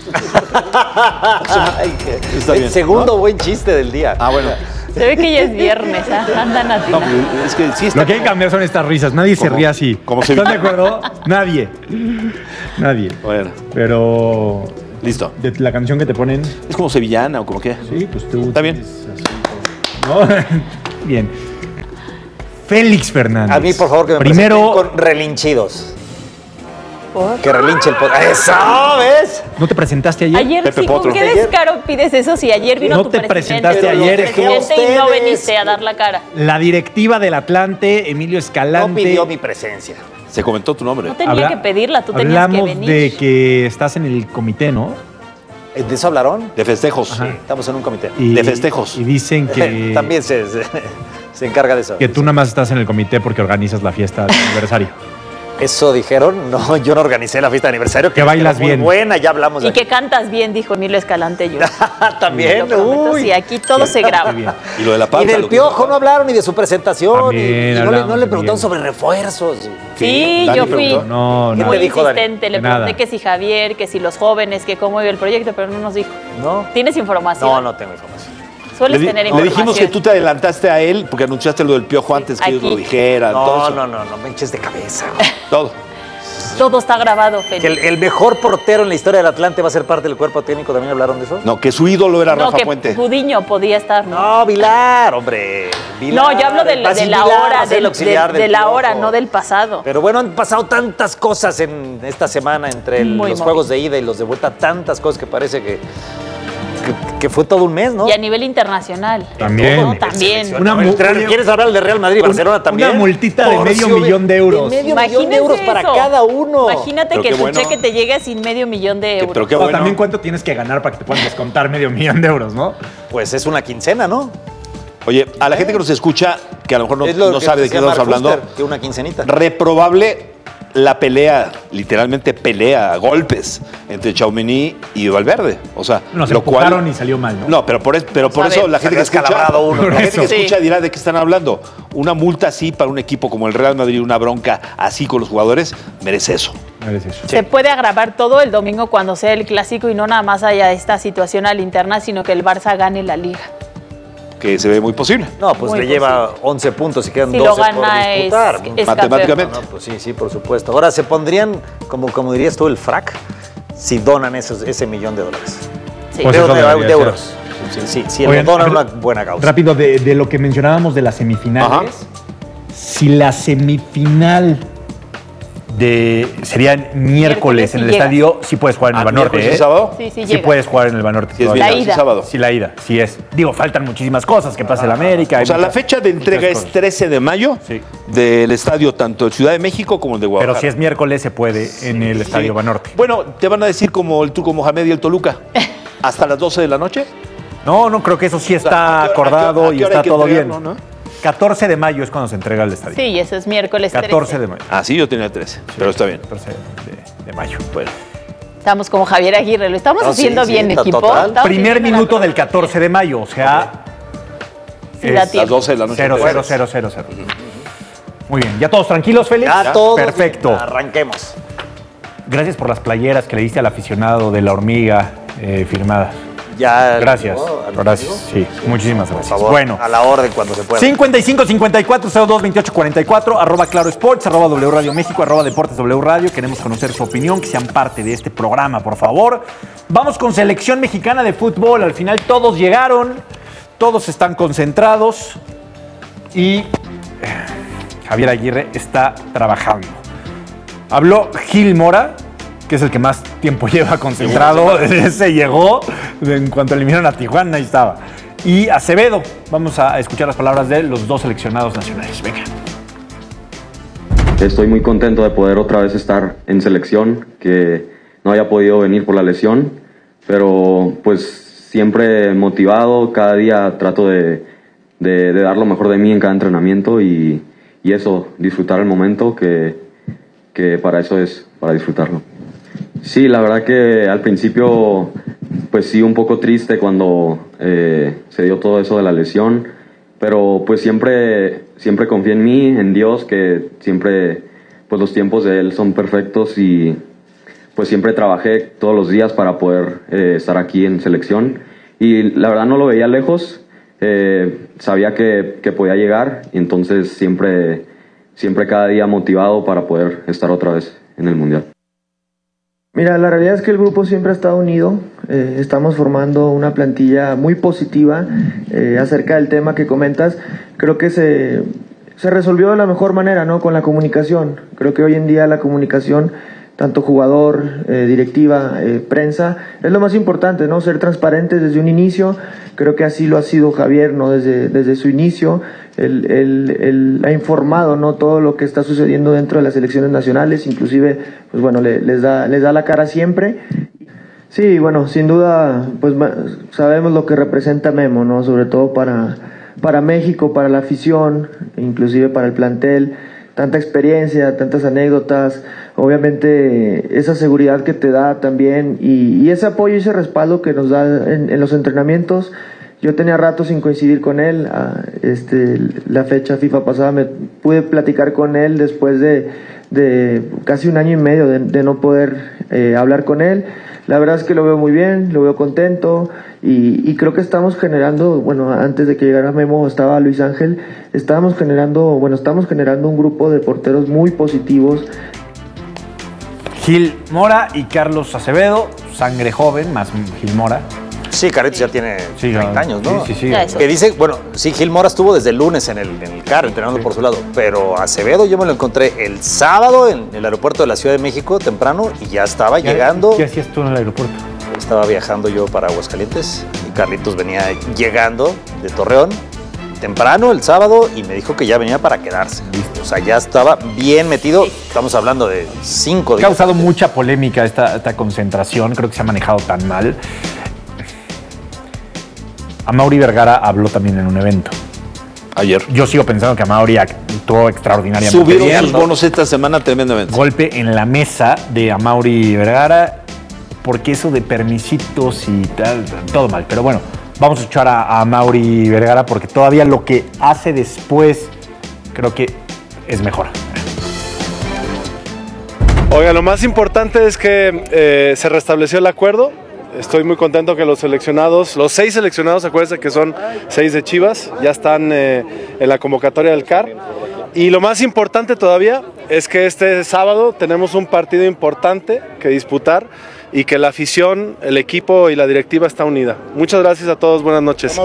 Speaker 15: Ay, Está bien, el segundo ¿no? buen chiste del día.
Speaker 14: Ah, bueno.
Speaker 1: Se ve que ya es viernes, ¿eh? Andan a ti. No,
Speaker 13: es que sí está. Lo que hay que cambiar son estas risas. Nadie se ríe así.
Speaker 14: ¿Cómo se
Speaker 13: ¿Están de acuerdo? Nadie. Nadie.
Speaker 14: Bueno.
Speaker 13: Pero...
Speaker 14: Listo.
Speaker 13: De la canción que te ponen...
Speaker 14: ¿Es como sevillana o como qué?
Speaker 13: Sí, pues tú...
Speaker 14: Está bien.
Speaker 13: Así, ¿no? Bien. Félix Fernández.
Speaker 15: A mí, por favor, que me
Speaker 13: Primero...
Speaker 15: con relinchidos.
Speaker 1: ¿Por?
Speaker 15: Que relinche el podcast. ¡Eso! ¿Ves?
Speaker 13: ¿No te presentaste ayer?
Speaker 1: Ayer
Speaker 14: Pepe
Speaker 1: sí,
Speaker 14: Potro.
Speaker 1: ¿con qué descaro pides eso si ayer vino
Speaker 13: no
Speaker 1: tu
Speaker 13: te
Speaker 1: presidente?
Speaker 13: presentaste ayer.
Speaker 1: Tu presidente y no veniste a dar la cara.
Speaker 13: La directiva del Atlante, Emilio Escalante...
Speaker 15: No pidió mi presencia.
Speaker 14: Se comentó tu nombre.
Speaker 1: No tenía Habla, que pedirla, tú tenías
Speaker 13: hablamos
Speaker 1: que venir.
Speaker 13: de que estás en el comité, ¿no?
Speaker 15: ¿De eso hablaron?
Speaker 14: De festejos.
Speaker 15: Ajá. Sí, estamos en un comité.
Speaker 13: Y,
Speaker 14: de festejos.
Speaker 13: Y dicen que...
Speaker 15: También se, se, se encarga de eso.
Speaker 13: Que tú nada más estás en el comité porque organizas la fiesta de aniversario.
Speaker 15: ¿Eso dijeron? No, yo no organicé la fiesta de aniversario.
Speaker 13: Que, que bailas
Speaker 15: muy
Speaker 13: bien.
Speaker 15: Buena, ya hablamos de
Speaker 1: Y que cantas bien, dijo Emilio Escalante. Yo.
Speaker 15: También,
Speaker 1: uy. Sí, aquí todo se graba.
Speaker 14: Y lo de la pauta.
Speaker 15: Y del Piojo no hablaron ni de su presentación.
Speaker 13: También,
Speaker 15: y, y no, le, no le preguntaron sobre refuerzos.
Speaker 1: Sí, sí yo fui
Speaker 13: no,
Speaker 1: muy
Speaker 13: no.
Speaker 1: te dijo, insistente.
Speaker 13: Dani?
Speaker 1: Le pregunté que si Javier, que si los jóvenes, que cómo iba el proyecto, pero no nos dijo.
Speaker 15: ¿No?
Speaker 1: ¿Tienes información?
Speaker 15: No, no tengo información.
Speaker 1: Sueles
Speaker 14: le,
Speaker 1: tener
Speaker 14: le
Speaker 1: información.
Speaker 14: dijimos que tú te adelantaste a él porque anunciaste lo del Piojo antes que
Speaker 1: Aquí.
Speaker 14: ellos lo dijeran.
Speaker 15: No,
Speaker 14: todo eso.
Speaker 15: no, no, no me eches de cabeza.
Speaker 14: Todo.
Speaker 15: es...
Speaker 1: Todo está grabado, Félix.
Speaker 15: Que el, el mejor portero en la historia del Atlante va a ser parte del cuerpo técnico, ¿también hablaron de eso?
Speaker 14: No, que su ídolo era
Speaker 1: No,
Speaker 14: Rafa
Speaker 1: que
Speaker 14: Puente.
Speaker 1: Gudiño podía estar.
Speaker 15: No, Vilar, hombre. Vilar,
Speaker 1: No, yo hablo de,
Speaker 15: va a
Speaker 1: de
Speaker 15: ser
Speaker 1: la
Speaker 15: Vilar,
Speaker 1: hora,
Speaker 15: va a ser el
Speaker 1: del-
Speaker 15: auxiliar
Speaker 1: de,
Speaker 15: del
Speaker 1: de la
Speaker 15: Piojo.
Speaker 1: hora, no del pasado.
Speaker 15: Pero bueno, han pasado tantas cosas en esta semana entre el-
Speaker 1: Muy
Speaker 15: los
Speaker 1: movido.
Speaker 15: juegos de ida y los de vuelta, tantas cosas que parece que, que, que fue todo un mes, ¿no?
Speaker 1: Y a nivel internacional.
Speaker 13: También.
Speaker 1: No, también.
Speaker 13: Una mu-
Speaker 15: ¿Quieres hablar de Real Madrid y Barcelona también?
Speaker 13: Una multita de
Speaker 15: Por
Speaker 13: medio
Speaker 15: si hubi-
Speaker 13: millón de euros.
Speaker 15: De medio millón de
Speaker 1: Imagínense
Speaker 15: euros para
Speaker 1: eso.
Speaker 15: cada uno.
Speaker 1: Imagínate
Speaker 14: Pero
Speaker 1: que
Speaker 14: qué
Speaker 1: tu
Speaker 14: bueno.
Speaker 1: cheque te llegue sin medio millón de euros.
Speaker 14: Pero qué
Speaker 13: O
Speaker 14: bueno.
Speaker 13: también cuánto tienes que ganar para que te puedan descontar medio millón de euros, ¿no?
Speaker 15: Pues es una quincena, ¿no?
Speaker 14: Oye, a la gente que nos escucha, que a lo mejor no,
Speaker 15: Es lo
Speaker 14: no
Speaker 15: que
Speaker 14: sabe de qué
Speaker 15: decía
Speaker 14: estamos
Speaker 15: Mark
Speaker 14: hablando,
Speaker 15: Fuster, que una quincenita.
Speaker 14: reprobable la pelea, literalmente pelea a golpes entre Tchouaméni y Valverde. O sea,
Speaker 13: Nos
Speaker 14: lo cual
Speaker 13: empujaron y salió mal, ¿no?
Speaker 14: No, pero por, es- pero por
Speaker 1: Sabe.
Speaker 14: eso la gente que
Speaker 15: Salió
Speaker 14: escucha,
Speaker 15: descalabrado uno,
Speaker 14: la
Speaker 15: ¿no?
Speaker 14: gente que
Speaker 1: Sí.
Speaker 14: escucha dirá de qué están hablando. Una multa así para un equipo como el Real Madrid, una bronca así con los jugadores, merece eso.
Speaker 13: Eres eso.
Speaker 1: Se puede agravar todo el domingo cuando sea el clásico y no nada más haya esta situación a la interna, sino que el Barça gane la liga.
Speaker 14: Que se ve muy posible.
Speaker 15: No, pues
Speaker 1: Muy
Speaker 15: le lleva once puntos y quedan
Speaker 1: Si lo
Speaker 15: doce
Speaker 1: gana
Speaker 15: por
Speaker 1: es-
Speaker 15: disputar.
Speaker 1: es
Speaker 14: Matemáticamente.
Speaker 15: No, no, pues sí, sí, por supuesto. Ahora, se pondrían, como, como dirías tú, el frac si donan esos, ese millón de dólares.
Speaker 1: Sí.
Speaker 13: Pues
Speaker 15: de,
Speaker 13: eso
Speaker 15: de-
Speaker 13: debería
Speaker 15: de
Speaker 13: ser.
Speaker 15: euros. Sí, sí, si
Speaker 13: Oigan,
Speaker 15: lo donan
Speaker 13: r-
Speaker 15: una buena causa.
Speaker 13: Rápido, de, de lo que mencionábamos de las semifinales.
Speaker 14: Ajá.
Speaker 13: Si la semifinal de sería miércoles
Speaker 1: Miércoles,
Speaker 13: en
Speaker 1: sí
Speaker 13: el
Speaker 1: llega.
Speaker 13: estadio, sí puedes jugar en el
Speaker 14: Ah,
Speaker 13: Banorte,
Speaker 14: miércoles y
Speaker 13: ¿eh?
Speaker 14: sábado.
Speaker 1: Sí, sí
Speaker 13: Sí
Speaker 1: llega.
Speaker 13: puedes jugar en el Banorte.
Speaker 14: Si es
Speaker 13: todavía.
Speaker 1: La
Speaker 14: viernes y
Speaker 1: ida.
Speaker 14: sábado.
Speaker 13: Sí, la ida, sí es. Digo, faltan muchísimas cosas, que pase el América. hay
Speaker 14: O sea, la
Speaker 13: muchas-
Speaker 14: fecha de entrega
Speaker 13: muchas
Speaker 14: es
Speaker 13: cosas.
Speaker 14: trece de mayo
Speaker 13: Sí.
Speaker 14: del estadio tanto de Ciudad de México como el de
Speaker 13: Pero
Speaker 14: Guadalajara.
Speaker 13: si es miércoles se puede en el Estadio
Speaker 14: Sí.
Speaker 13: Banorte.
Speaker 14: Bueno, te van a decir como el Turco Mohamed y el Toluca. ¿Hasta las doce de la noche?
Speaker 13: No, no, creo que eso sí
Speaker 14: ¿A
Speaker 13: está
Speaker 14: qué hora- a qué-
Speaker 13: acordado
Speaker 14: a qué
Speaker 13: y
Speaker 14: hora hay
Speaker 13: está
Speaker 14: que
Speaker 13: todo bien.
Speaker 14: entregarlo, no?
Speaker 13: catorce de mayo es cuando se entrega el estadio.
Speaker 1: Sí, y eso es miércoles
Speaker 13: catorce
Speaker 1: trece.
Speaker 13: de mayo.
Speaker 14: Ah, sí, yo tenía trece, pero está bien.
Speaker 13: catorce de, de mayo.
Speaker 14: Bueno.
Speaker 1: Estamos como Javier Aguirre, lo estamos
Speaker 15: No, sí,
Speaker 1: haciendo
Speaker 15: sí,
Speaker 1: bien,
Speaker 15: to-
Speaker 1: equipo.
Speaker 15: total.
Speaker 1: Estamos
Speaker 13: Primer
Speaker 1: haciendo
Speaker 13: minuto
Speaker 1: la-
Speaker 13: del catorce de mayo, o sea,
Speaker 1: Sí, da
Speaker 13: es
Speaker 1: tiempo.
Speaker 14: Las doce de la noche.
Speaker 13: cero, cero, cero, cero, cero. Muy bien, ¿ya todos tranquilos, Félix?
Speaker 15: Ya todos.
Speaker 13: Perfecto.
Speaker 15: Arranquemos.
Speaker 13: Gracias por las playeras que le diste al aficionado de la hormiga eh, firmadas.
Speaker 15: Ya.
Speaker 13: Gracias.
Speaker 15: ¿no? ¿A los
Speaker 13: Gracias.
Speaker 15: amigos?
Speaker 13: Sí, muchísimas
Speaker 15: Por
Speaker 13: gracias.
Speaker 15: favor,
Speaker 13: Bueno.
Speaker 15: a la orden cuando se pueda.
Speaker 13: cincuenta y cinco cincuenta y cuatro cero dos veintiocho cuarenta y cuatro, arroba Claro Sports, arroba W Radio México, arroba Deportes W Radio. Queremos conocer su opinión, que sean parte de este programa, por favor. Vamos con selección mexicana de fútbol. Al final todos llegaron, todos están concentrados y eh, Javier Aguirre está trabajando. Habló Gil Mora, que es el que más tiempo lleva concentrado. Se llegó en cuanto eliminaron a Tijuana, ahí estaba. Y Acevedo, vamos a escuchar las palabras de los dos seleccionados nacionales. Venga.
Speaker 16: Estoy muy contento de poder otra vez estar en selección, que no haya podido venir por la lesión, pero pues siempre motivado, cada día trato de, de, de dar lo mejor de mí en cada entrenamiento y, y eso, disfrutar el momento, que, que para eso es, para disfrutarlo. Sí, la verdad que al principio, pues sí, un poco triste cuando eh, se dio todo eso de la lesión, pero pues siempre, siempre confié en mí, en Dios, que siempre, pues los tiempos de Él son perfectos y pues siempre trabajé todos los días para poder eh, estar aquí en selección y la verdad no lo veía lejos, eh, sabía que, que podía llegar y entonces siempre, siempre cada día motivado para poder estar otra vez en el Mundial.
Speaker 17: Mira, la realidad es que el grupo siempre ha estado unido, eh, estamos formando una plantilla muy positiva eh, acerca del tema que comentas. Creo que se, se resolvió de la mejor manera, ¿no? Con la comunicación. Creo que hoy en día la comunicación, tanto jugador, eh, directiva, eh, prensa, es lo más importante, ¿no? Ser transparentes desde un inicio. Creo que así lo ha sido Javier, ¿no? Desde, desde su inicio. Él, él, él ha informado, ¿no? Todo lo que está sucediendo dentro de las selecciones nacionales, inclusive, pues bueno, le, les da, les da la cara siempre. Sí, bueno, sin duda, pues sabemos lo que representa Memo, ¿no? Sobre todo para, para México, para la afición, inclusive para el plantel. Tanta experiencia, tantas anécdotas, obviamente esa seguridad que te da también y, y ese apoyo y ese respaldo que nos da en, en los entrenamientos. Yo tenía rato sin coincidir con él, a, este, la fecha FIFA pasada me pude platicar con él después de, de casi un año y medio de, de no poder eh, hablar con él. La verdad es que lo veo muy bien, lo veo contento y, y creo que estamos generando, bueno, antes de que llegara Memo estaba Luis Ángel, estábamos generando, bueno, estamos generando un grupo de porteros muy positivos.
Speaker 13: Gil Mora y Carlos Acevedo, sangre joven, más Gil Mora.
Speaker 15: Sí, Carlitos ya tiene
Speaker 13: sí,
Speaker 15: treinta años, ¿no?
Speaker 13: Sí, sí, sí.
Speaker 15: Que dice, bueno, sí, Gil Mora estuvo desde el lunes en el, en el carro, entrenando sí. por su lado, pero Acevedo yo me lo encontré el sábado en el aeropuerto de la Ciudad de México, temprano, y ya estaba
Speaker 13: ¿Qué,
Speaker 15: llegando.
Speaker 13: ¿Qué hacías tú en el aeropuerto?
Speaker 15: Estaba viajando yo para Aguascalientes y Carlitos venía llegando de Torreón temprano el sábado y me dijo que ya venía para quedarse. ¿Listo? O sea, ya estaba bien metido. Estamos hablando de cinco días.
Speaker 13: Ha causado mucha polémica esta, esta concentración. Creo que se ha manejado tan mal. Amaury Vergara habló también en un evento.
Speaker 14: Ayer.
Speaker 13: Yo sigo pensando que Amaury actuó extraordinariamente
Speaker 14: Subieron
Speaker 13: bien.
Speaker 14: sus bonos esta semana tremendamente.
Speaker 13: Golpe en la mesa de Amaury Vergara, porque eso de permisitos y tal, todo mal. Pero bueno, vamos a escuchar a, a Amaury Vergara porque todavía lo que hace después creo que es mejor.
Speaker 18: Oiga, lo más importante es que eh, se restableció el acuerdo. Estoy muy contento que los seleccionados, los seis seleccionados, acuérdense que son seis de Chivas, ya están eh, en la convocatoria del C A R. Y lo más importante todavía es que este sábado tenemos un partido importante que disputar y que la afición, el equipo y la directiva está unida. Muchas gracias a todos, buenas noches.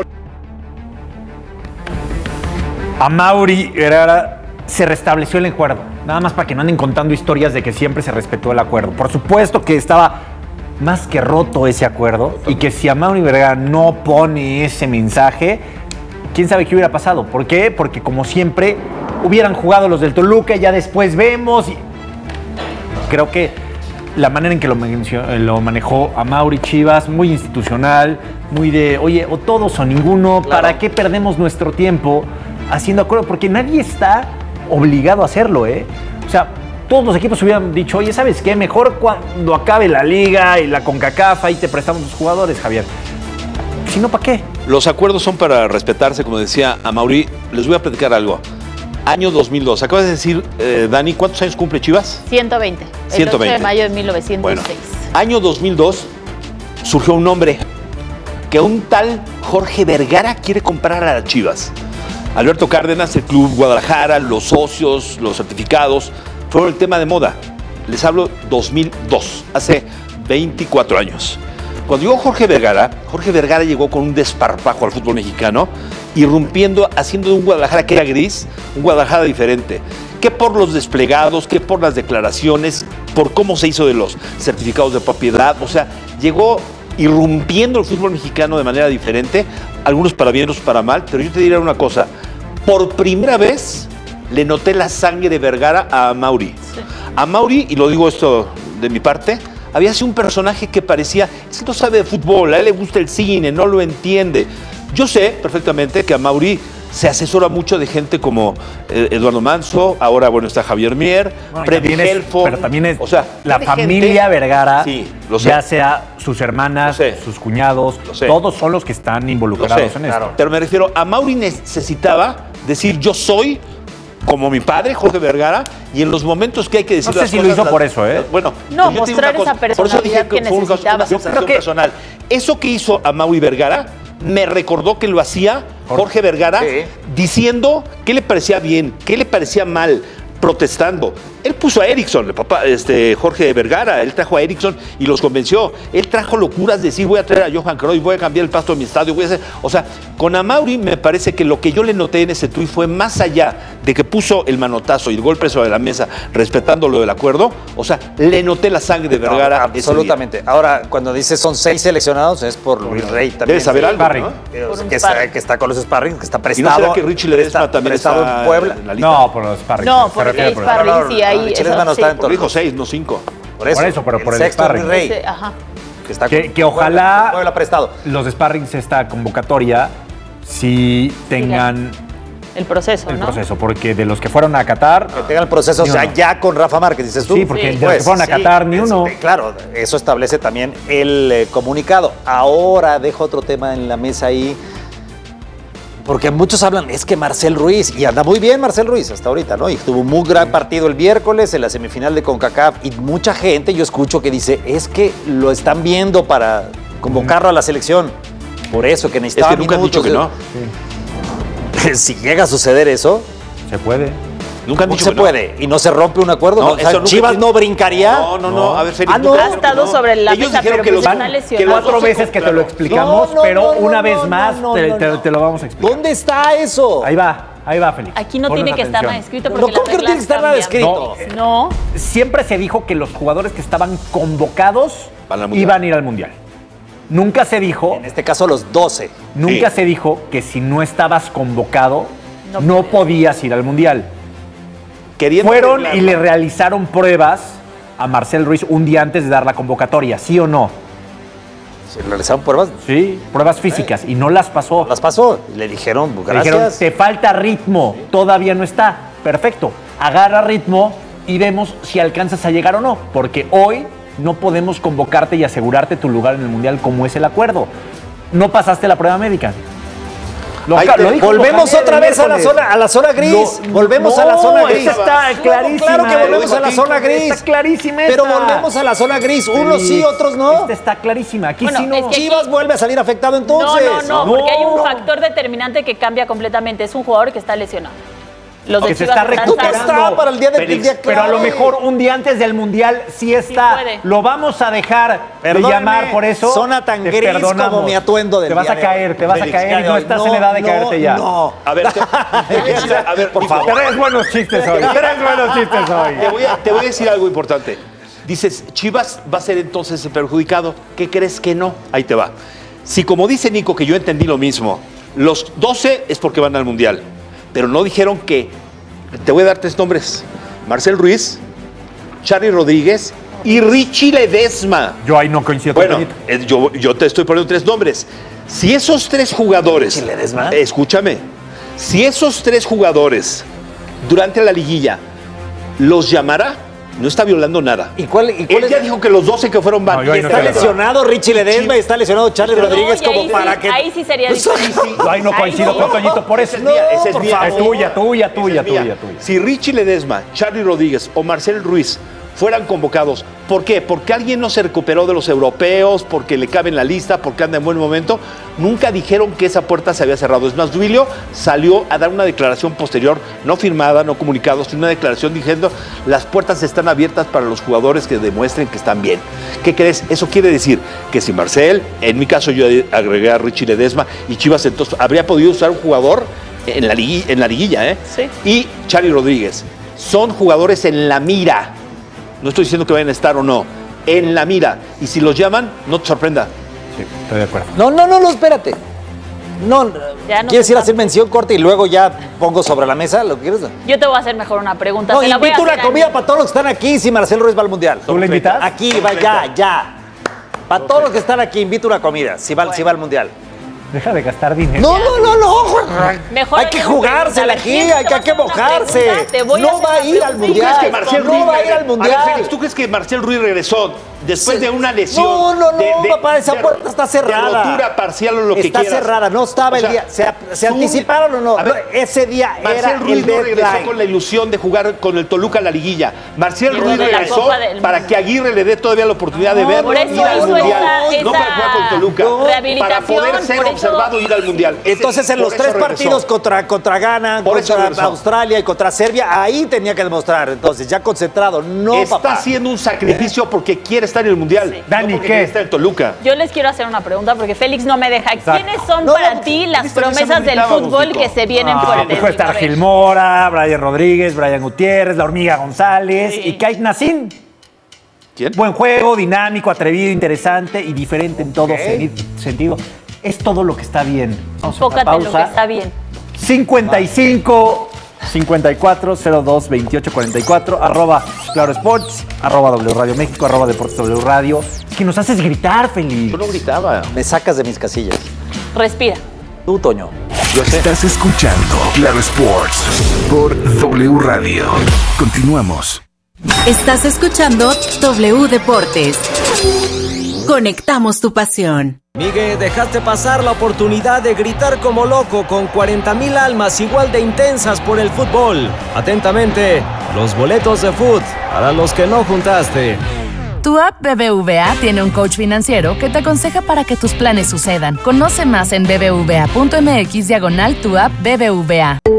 Speaker 13: Amaury Vergara se restableció el acuerdo, nada más para que no anden contando historias de que siempre se respetó el acuerdo. Por supuesto que estaba más que roto ese acuerdo y que si Amaury Vergara no pone ese mensaje, quién sabe qué hubiera pasado. ¿Por qué? Porque como siempre hubieran jugado los del Toluca, ya después vemos. Y creo que la manera en que lo, lo manejó Amaury Chivas, muy institucional, muy de, oye, o todos o ninguno, claro. ¿Para qué perdemos nuestro tiempo haciendo acuerdo? Porque nadie está obligado a hacerlo, ¿eh? O sea, todos los equipos hubieran dicho, oye, ¿sabes qué? Mejor cuando acabe la liga y la CONCACAF, ahí te prestamos los jugadores, Javier. Si no, ¿para qué?
Speaker 14: Los acuerdos son para respetarse, como decía Amaury. Les voy a platicar algo. Año dos mil dos. Acabas de decir, eh, Dani, ¿cuántos años cumple Chivas?
Speaker 1: ciento veinte.
Speaker 14: ciento veinte.
Speaker 1: El ocho de mayo de mil novecientos seis.
Speaker 14: Bueno, año dos mil dos surgió un nombre que un tal Jorge Vergara quiere comprar a las Chivas. Alberto Cárdenas, el Club Guadalajara, los socios, los certificados, fueron el tema de moda. Les hablo dos mil dos, hace veinticuatro años. Cuando llegó Jorge Vergara, Jorge Vergara llegó con un desparpajo al fútbol mexicano, irrumpiendo, haciendo de un Guadalajara que era gris, un Guadalajara diferente. Que por los desplegados, que por las declaraciones, por cómo se hizo de los certificados de propiedad. O sea, llegó irrumpiendo el fútbol mexicano de manera diferente, algunos para bien, otros para mal, pero yo te diré una cosa, por primera vez le noté la sangre de Vergara a Amaury. Sí. Amaury, y lo digo esto de mi parte, había sido un personaje que parecía, es que no sabe de fútbol, a él le gusta el cine, no lo entiende. Yo sé perfectamente que Amaury se asesora mucho de gente como eh, Eduardo Manso, ahora bueno está Javier Mier,
Speaker 13: bueno, Freddy Helfond, pero también es, o sea, la familia gente, Vergara, sí, lo sé. Ya sea sus hermanas, sus cuñados, todos son los que están involucrados sé, en claro. esto.
Speaker 14: Pero me refiero, Amaury necesitaba decir yo soy como mi padre, Jorge Vergara, y en los momentos que hay que decir
Speaker 13: no sé
Speaker 14: las
Speaker 13: si
Speaker 14: cosas...
Speaker 13: lo hizo
Speaker 14: las,
Speaker 13: por eso, ¿eh?
Speaker 14: Bueno,
Speaker 1: no, mostrar esa personalidad que, que necesitaba.
Speaker 14: Yo creo que personal. Eso que hizo Amaury Vergara me recordó que lo hacía Jorge Vergara sí. diciendo qué le parecía bien, qué le parecía mal, protestando. Él puso a Erickson, el papá, este, Jorge Vergara, él trajo a Erickson y los convenció. Él trajo locuras de decir, voy a traer a Johan Cruyff, voy a cambiar el pasto de mi estadio, voy a hacer... O sea, con Amaury me parece que lo que yo le noté en ese tuit fue más allá de que puso el manotazo y el golpe sobre la mesa, respetando lo del acuerdo, o sea, le noté la sangre de Vergara.
Speaker 15: No, absolutamente. Ahora, cuando dice son seis seleccionados, es por Luis Rey también.
Speaker 14: Debe saber algo,
Speaker 15: ¿no? Que está, que está con los sparring, que está prestado.
Speaker 14: ¿Y no será que Richie Ledesma también está,
Speaker 15: está en Puebla?
Speaker 14: En la lista?
Speaker 13: No, por los sparring.
Speaker 1: No, por el sparring, sí, ahí.
Speaker 15: Richie Ledesma no está en
Speaker 14: Por dijo seis, no cinco.
Speaker 13: Por eso, por eso pero por el, el sparring.
Speaker 15: Rey.
Speaker 1: Ese, ajá.
Speaker 15: Que, está
Speaker 13: que, que ojalá
Speaker 15: Puebla prestado.
Speaker 13: Los sparrings de esta convocatoria sí tengan
Speaker 1: el proceso,
Speaker 13: el
Speaker 1: ¿no?
Speaker 13: proceso, porque de los que fueron a Qatar
Speaker 15: que tengan el proceso, o sea, ya con Rafa Márquez, dices tú.
Speaker 13: Sí, porque
Speaker 15: sí.
Speaker 13: de los que fueron a Qatar sí, ni uno.
Speaker 15: Este, claro, eso establece también el eh, comunicado. Ahora dejo otro tema en la mesa ahí. Porque muchos hablan, es que Marcel Ruiz, y anda muy bien Marcel Ruiz hasta ahorita, ¿no? Y tuvo un muy gran partido el miércoles en la semifinal de CONCACAF. Y mucha gente, yo escucho que dice, es que lo están viendo para convocarlo a la selección. Por eso, que necesitaba
Speaker 14: es que nunca han dicho que no.
Speaker 15: Sí. Si llega a suceder eso...
Speaker 13: Se puede.
Speaker 14: Nunca han
Speaker 15: ¿Cómo
Speaker 14: dicho
Speaker 15: se
Speaker 14: que no?
Speaker 15: puede? ¿Y no se rompe un acuerdo?
Speaker 14: No,
Speaker 15: O sea,
Speaker 14: eso nunca-
Speaker 15: ¿Chivas no brincaría?
Speaker 14: No, no, no. A ver, Felipe.
Speaker 15: Ah, no.
Speaker 14: ¿tú
Speaker 1: Ha
Speaker 14: crees que
Speaker 1: estado
Speaker 14: no?
Speaker 1: sobre la
Speaker 14: Ellos
Speaker 1: mesa,
Speaker 14: dijeron
Speaker 1: pero
Speaker 14: que
Speaker 1: pues
Speaker 14: los
Speaker 1: está lesionado.
Speaker 14: que los
Speaker 13: Cuatro
Speaker 14: doce
Speaker 13: veces que te lo
Speaker 14: claro.
Speaker 13: explicamos,
Speaker 15: No, no,
Speaker 13: pero
Speaker 15: no,
Speaker 13: una
Speaker 15: no,
Speaker 13: vez
Speaker 15: no,
Speaker 13: más
Speaker 15: no,
Speaker 13: te,
Speaker 15: no,
Speaker 13: te-
Speaker 15: no.
Speaker 13: te lo vamos a explicar.
Speaker 15: ¿Dónde está eso?
Speaker 13: Ahí va, ahí va, Félix.
Speaker 1: Aquí no
Speaker 13: Ponnos
Speaker 1: tiene que estar
Speaker 13: atención.
Speaker 1: nada escrito
Speaker 15: No,
Speaker 1: porque
Speaker 15: ¿cómo
Speaker 1: las
Speaker 15: que no tiene que estar nada
Speaker 1: reglas
Speaker 15: escrito?
Speaker 1: cambian. No.
Speaker 13: Siempre se dijo que los jugadores que estaban convocados
Speaker 14: Van al Mundial.
Speaker 13: iban a ir al Mundial. Nunca se dijo,
Speaker 15: En este caso, los doce.
Speaker 13: nunca
Speaker 14: Sí.
Speaker 13: se dijo que si no estabas convocado,
Speaker 1: No
Speaker 13: no,
Speaker 1: podías.
Speaker 13: podías ir al Mundial.
Speaker 14: Queriendo
Speaker 13: Fueron
Speaker 14: arreglarlo.
Speaker 13: y le realizaron pruebas a Marcel Ruiz un día antes de dar la convocatoria, ¿sí o no?
Speaker 15: ¿Se realizaron pruebas?
Speaker 13: Sí, pruebas físicas y no las pasó.
Speaker 15: Las pasó. Y le dijeron,
Speaker 13: Le
Speaker 15: gracias.
Speaker 13: dijeron, te falta ritmo, todavía no está. Perfecto, agarra ritmo y vemos si alcanzas a llegar o no, porque hoy no podemos convocarte y asegurarte tu lugar en el Mundial como es el acuerdo. No pasaste la prueba médica. Lo,
Speaker 15: Ahí
Speaker 13: lo
Speaker 15: te-
Speaker 13: dijo
Speaker 15: volvemos
Speaker 13: Mohamed
Speaker 15: otra
Speaker 13: el
Speaker 15: vez a la
Speaker 13: miércoles.
Speaker 15: zona, a la zona gris.
Speaker 13: No,
Speaker 15: volvemos
Speaker 13: no,
Speaker 15: a la zona gris.
Speaker 13: esa está
Speaker 15: No,
Speaker 13: clarísima.
Speaker 15: claro que volvemos a la
Speaker 13: Está
Speaker 15: zona gris.
Speaker 13: Está clarísima
Speaker 15: Pero
Speaker 13: esta.
Speaker 15: volvemos a la zona gris. Unos sí,
Speaker 13: Félix,
Speaker 15: otros no.
Speaker 13: Esta está clarísima. Aquí
Speaker 1: Bueno,
Speaker 13: sí no.
Speaker 1: es que-
Speaker 15: Chivas vuelve a salir afectado entonces.
Speaker 1: No, no, no, porque hay un
Speaker 13: No.
Speaker 1: factor determinante que cambia completamente. Es un jugador que está lesionado. Los de
Speaker 13: que se
Speaker 1: Chivas
Speaker 13: está
Speaker 1: están
Speaker 13: recuperando.
Speaker 1: sanos.
Speaker 15: Está para el día del
Speaker 14: Félix,
Speaker 15: día
Speaker 13: Pero a lo
Speaker 15: clave.
Speaker 13: mejor un día antes del Mundial sí está.
Speaker 1: puede.
Speaker 13: Lo vamos a dejar
Speaker 15: Perdóname,
Speaker 13: de llamar por eso.
Speaker 15: zona tan
Speaker 13: Te
Speaker 15: gris
Speaker 13: perdonamos.
Speaker 15: como mi atuendo del
Speaker 13: Te vas
Speaker 15: día
Speaker 13: a
Speaker 15: de
Speaker 13: caer,
Speaker 15: hoy.
Speaker 13: te vas
Speaker 15: Félix,
Speaker 13: a caer y
Speaker 15: día de
Speaker 13: no
Speaker 15: hoy.
Speaker 13: estás
Speaker 15: No,
Speaker 13: en edad de
Speaker 15: no,
Speaker 13: caerte ya.
Speaker 15: No.
Speaker 14: A ver, te, te voy a decir, a ver,
Speaker 15: Por
Speaker 14: hijo,
Speaker 15: favor.
Speaker 13: Tres buenos chistes hoy. Tres buenos chistes hoy.
Speaker 14: Te voy, a, te voy a decir algo importante. Dices, Chivas va a ser entonces el perjudicado. ¿Qué crees que no? Ahí te va. Si como dice Nico, que yo entendí lo mismo, los doce es porque van al Mundial, pero no dijeron que, te voy a dar tres nombres, Marcel Ruiz, Charly Rodríguez y Richie Ledesma.
Speaker 13: Yo ahí no coincido con
Speaker 14: Bueno,
Speaker 13: Toñito.
Speaker 14: eh, yo, yo te estoy poniendo tres nombres. Si esos tres jugadores,
Speaker 15: ¿Richie Ledesma?
Speaker 14: eh, escúchame, si esos tres jugadores durante la liguilla los llamará, no está violando nada.
Speaker 15: ¿Y cuál, y cuál
Speaker 14: Él
Speaker 15: es?
Speaker 14: ya dijo que los doce que fueron van.
Speaker 13: No, yo ahí no
Speaker 15: Está
Speaker 13: estoy de acuerdo.
Speaker 15: lesionado Richie Ledesma y está lesionado Charlie Rodríguez
Speaker 1: No, y ahí
Speaker 15: como
Speaker 1: sí-
Speaker 15: para que...
Speaker 1: Ahí sí sería
Speaker 15: Pues,
Speaker 1: diferente.
Speaker 13: Yo ahí no coincido
Speaker 1: Ahí
Speaker 13: con
Speaker 1: no.
Speaker 13: Toñito por eso.
Speaker 14: Esa es mía, esa es
Speaker 15: por
Speaker 14: mía.
Speaker 15: favor.
Speaker 13: Es tuya, tuya,
Speaker 14: Esa
Speaker 13: tuya,
Speaker 14: es mía.
Speaker 13: tuya, tuya.
Speaker 14: Si Richie Ledesma, Charly Rodríguez o Marcel Ruiz fueran convocados, ¿por qué? Porque alguien no se recuperó de los europeos, porque le cabe en la lista, porque anda en buen momento. Nunca dijeron que esa puerta se había cerrado. Es más, Duilio salió a dar una declaración posterior, no firmada, no comunicada, sino una declaración diciendo las puertas están abiertas para los jugadores que demuestren que están bien. ¿Qué crees? Eso quiere decir que si Marcel, en mi caso yo agregué a Richie Ledesma y Chivas entonces habría podido usar un jugador en la, ligui- en la liguilla, ¿eh?
Speaker 1: Sí.
Speaker 14: Y Charly Rodríguez. Son jugadores en la mira. No estoy diciendo que vayan a estar o no. En la mira. Y si los llaman, no te sorprenda.
Speaker 13: Sí, estoy de acuerdo.
Speaker 15: No, no, no, no, espérate. No,
Speaker 1: Ya no
Speaker 15: ¿quieres
Speaker 1: se
Speaker 15: ir a
Speaker 1: sabe.
Speaker 15: hacer mención corta y luego ya pongo sobre la mesa? ¿Lo quieres?
Speaker 1: Yo te voy a hacer mejor una pregunta.
Speaker 15: No,
Speaker 1: Se la voy a
Speaker 15: invito una
Speaker 1: hacer a-
Speaker 15: comida para todos los que están aquí si Marcel Ruiz va al Mundial.
Speaker 13: ¿Tú le invitas?
Speaker 15: Aquí, va, ya, ya. Para todos los que están aquí, invito una comida si va, si va al Mundial.
Speaker 13: Deja de gastar dinero.
Speaker 15: No, no, no, no.
Speaker 1: Mejor
Speaker 15: Hay que
Speaker 1: hazme una
Speaker 15: jugársela
Speaker 1: pregunta.
Speaker 15: aquí,
Speaker 1: ¿Quién te
Speaker 15: hay que,
Speaker 1: va a
Speaker 15: hay que
Speaker 1: hacer una
Speaker 15: mojarse.
Speaker 1: pregunta? Te voy a
Speaker 15: No
Speaker 1: hacer
Speaker 15: va a
Speaker 1: una
Speaker 15: ir al
Speaker 1: pregunta.
Speaker 15: Mundial.
Speaker 14: que Marcel
Speaker 15: No
Speaker 14: Ruiz
Speaker 15: va a ir
Speaker 14: regresó?
Speaker 15: al Mundial.
Speaker 14: A ver, Félix, ¿tú crees que Marcel Ruiz regresó después
Speaker 15: Sí.
Speaker 14: de una lesión?
Speaker 15: No, no, no,
Speaker 14: de, de-
Speaker 15: papá, esa
Speaker 14: de-
Speaker 15: puerta está cerrada.
Speaker 14: De rotura parcial o lo que
Speaker 15: Está
Speaker 14: quieras.
Speaker 15: cerrada, no estaba
Speaker 14: O sea,
Speaker 15: el día. ¿Se, se
Speaker 14: tú-
Speaker 15: anticiparon o no?
Speaker 14: A ver,
Speaker 15: Ese día
Speaker 14: Marcel
Speaker 15: era
Speaker 14: Ruiz
Speaker 15: el
Speaker 14: no regresó
Speaker 15: deadline.
Speaker 14: con la ilusión de jugar con el Toluca la liguilla. Marcel
Speaker 1: Pero
Speaker 14: Ruiz
Speaker 1: de la
Speaker 14: regresó
Speaker 1: Copa del
Speaker 14: para
Speaker 1: Mundo.
Speaker 14: que Aguirre le dé todavía la oportunidad de
Speaker 15: No,
Speaker 14: verlo
Speaker 1: por eso
Speaker 14: ir al
Speaker 1: hizo
Speaker 14: Mundial.
Speaker 1: esa-
Speaker 14: no
Speaker 1: esa
Speaker 14: para jugar con Toluca.
Speaker 1: rehabilitación,
Speaker 14: Para poder ser
Speaker 1: por eso-
Speaker 14: observado y ir al Mundial. Ese-
Speaker 15: Entonces, en
Speaker 14: por
Speaker 15: los
Speaker 14: eso
Speaker 15: tres
Speaker 14: regresó.
Speaker 15: partidos contra, contra Ghana,
Speaker 14: Por eso
Speaker 15: contra
Speaker 14: regresó.
Speaker 15: Australia y contra Serbia, ahí tenía que demostrar. Entonces, ya concentrado. No,
Speaker 14: Está
Speaker 15: papá.
Speaker 14: haciendo un sacrificio porque quiere estar en el Mundial.
Speaker 1: Sí.
Speaker 13: Dani,
Speaker 14: no porque
Speaker 13: ¿qué?
Speaker 14: quiere estar en Toluca.
Speaker 1: Yo les quiero hacer una pregunta porque Félix no me deja. ¿Quiénes son
Speaker 15: No,
Speaker 1: para
Speaker 15: no,
Speaker 1: ti las
Speaker 14: esta vez
Speaker 1: promesas
Speaker 14: no
Speaker 1: del
Speaker 14: gritábamos,
Speaker 1: fútbol
Speaker 14: Nico.
Speaker 1: que se vienen
Speaker 13: Ah,
Speaker 1: fuertes?
Speaker 13: dijo estar
Speaker 1: A ver.
Speaker 13: Gil Mora, Brian Rodríguez, Brian Gutiérrez, la hormiga González
Speaker 1: Sí.
Speaker 13: y Kait Nassim.
Speaker 14: ¿Quién?
Speaker 13: Buen juego, dinámico, atrevido, interesante y diferente en todo seni- sentido. Es todo lo que está bien. Vamos a una
Speaker 1: Enfócate en lo que
Speaker 13: pausa.
Speaker 1: está bien.
Speaker 13: cincuenta y cinco, cincuenta y cuatro, cero dos, veintiocho, cuarenta y cuatro, arroba Claro Sports, arroba W Radio México, arroba Deportes W Radio. Es que nos haces gritar, Feliz.
Speaker 14: Yo no gritaba.
Speaker 15: Me sacas de mis casillas.
Speaker 1: Respira.
Speaker 15: Tú, Toño.
Speaker 11: Estás escuchando Claro Sports por W Radio. Continuamos.
Speaker 3: Estás escuchando W Deportes. Conectamos tu pasión.
Speaker 19: Miguel, dejaste pasar la oportunidad de gritar como loco con cuarenta mil almas igual de intensas por el fútbol. Atentamente, los boletos de fútbol para los que no juntaste.
Speaker 20: Tu app B B V A tiene un coach financiero que te aconseja para que tus planes sucedan. Conoce más en bbva.mx diagonal tu app B B V A.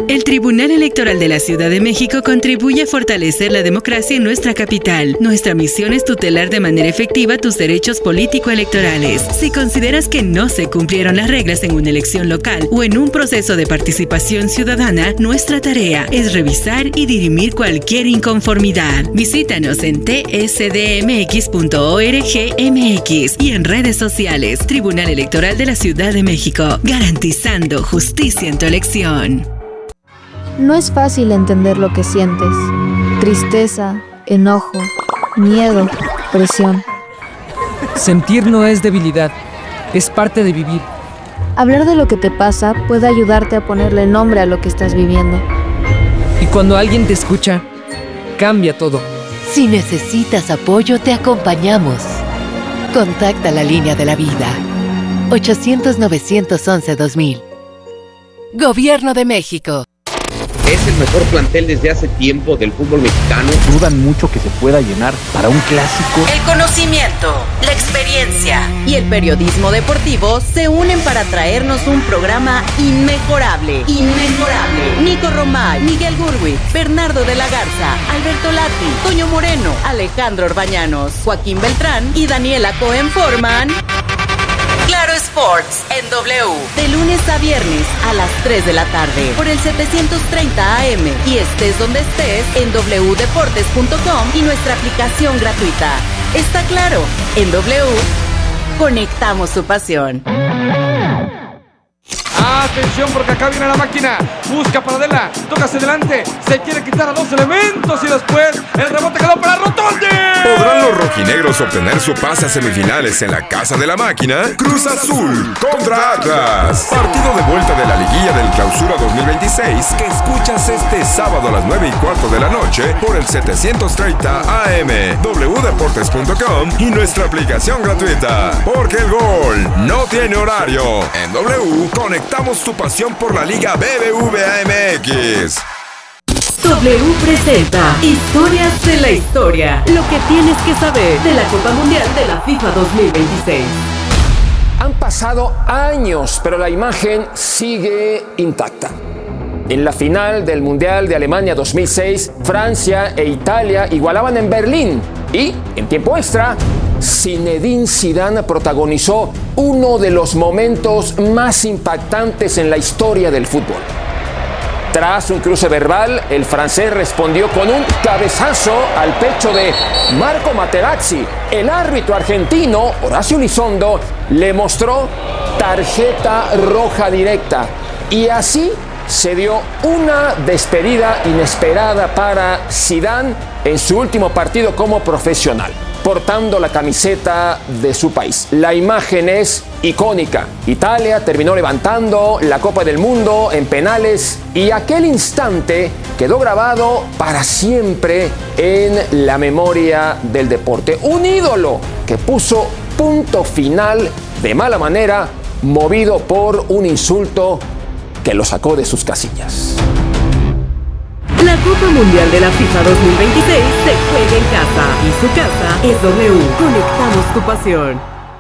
Speaker 21: El Tribunal Electoral de la Ciudad de México contribuye a fortalecer la democracia en nuestra capital. Nuestra misión es tutelar de manera efectiva tus derechos político-electorales. Si consideras que no se cumplieron las reglas en una elección local o en un proceso de participación ciudadana, nuestra tarea es revisar y dirimir cualquier inconformidad. Visítanos en t s d m x punto org m x y en redes sociales. Tribunal Electoral de la Ciudad de México, garantizando justicia en tu elección.
Speaker 22: No es fácil entender lo que sientes. Tristeza, enojo, miedo, presión.
Speaker 23: Sentir no es debilidad, es parte de vivir.
Speaker 22: Hablar de lo que te pasa puede ayudarte a ponerle nombre a lo que estás viviendo.
Speaker 23: Y cuando alguien te escucha, cambia todo.
Speaker 24: Si necesitas apoyo, te acompañamos. Contacta la línea de la vida. ochocientos, novecientos once, dos mil. Gobierno de México.
Speaker 25: Es el mejor plantel desde hace tiempo del fútbol mexicano.
Speaker 13: Dudan mucho que se pueda llenar para un clásico.
Speaker 3: El conocimiento, la experiencia y el periodismo deportivo se unen para traernos un programa inmejorable. Inmejorable. Nico Romay, Miguel Gurwitz, Bernardo de la Garza, Alberto Lati, Toño Moreno, Alejandro Orbañanos, Joaquín Beltrán y Daniela Cohen forman Claro Sports en W. De lunes a viernes a las tres de la tarde por el setecientos treinta A M y estés donde estés en doble u deportes punto com y nuestra aplicación gratuita. Está claro, en W conectamos tu pasión.
Speaker 10: Atención porque acá viene la máquina, busca para Adela, toca hacia adelante, se quiere quitar a dos elementos y después el rebote quedó para Rotondi.
Speaker 6: ¿Podrán los rojinegros obtener su pase a semifinales en la casa de la máquina? Cruz Azul contra Atlas. Partido de vuelta de la liguilla del Clausura dos mil veintiséis que escuchas este sábado a las nueve y cuarto de la noche por el setecientos treinta A M, doble u deportes punto com y nuestra aplicación gratuita. Porque el gol no tiene horario. En W conectamos tu pasión por la Liga B B V A M X.
Speaker 3: W presenta Historias de la Historia. Lo que tienes que saber de la Copa Mundial de la FIFA dos mil veintiséis.
Speaker 7: Han pasado años, pero la imagen sigue intacta. En la final del Mundial de Alemania dos mil seis, Francia e Italia igualaban en Berlín y, en tiempo extra, Zinedine Zidane protagonizó uno de los momentos más impactantes en la historia del fútbol. Tras un cruce verbal, el francés respondió con un cabezazo al pecho de Marco Materazzi. El árbitro argentino, Horacio Elizondo, le mostró tarjeta roja directa. Y así se dio una despedida inesperada para Zidane en su último partido como profesional, portando la camiseta de su país. La imagen es icónica. Italia terminó levantando la Copa del Mundo en penales y aquel instante quedó grabado para siempre en la memoria del deporte. Un ídolo que puso punto final de mala manera, movido por un insulto que lo sacó de sus casillas.
Speaker 3: La Copa Mundial de la FIFA dos mil veintiséis se juega en casa y su casa es W. Conectamos tu pasión.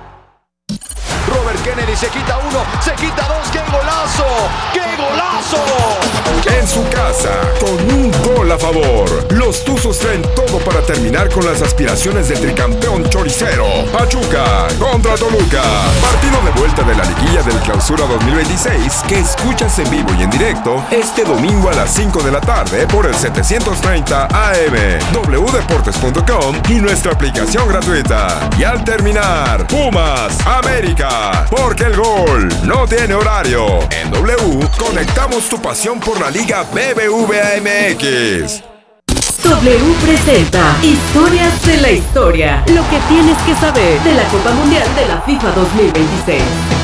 Speaker 8: Robert Kennedy se quita uno, se quita dos, ¡qué golazo! ¡Qué golazo!
Speaker 6: En su casa, con un gol a favor, los Tuzos traen todo para terminar con las aspiraciones del tricampeón choricero. Pachuca contra Toluca. Partido de vuelta de la liguilla del Clausura dos mil veintiséis que escuchas en vivo y en directo este domingo a las cinco de la tarde por el setecientos treinta A M, doble u deportes punto com y nuestra aplicación gratuita. Y al terminar, Pumas, América, porque el gol no tiene horario. En W conectamos tu pasión por la Liga B B V A M X.
Speaker 3: W presenta Historias de la Historia. Lo que tienes que saber de la Copa Mundial de la FIFA dos mil veintiséis.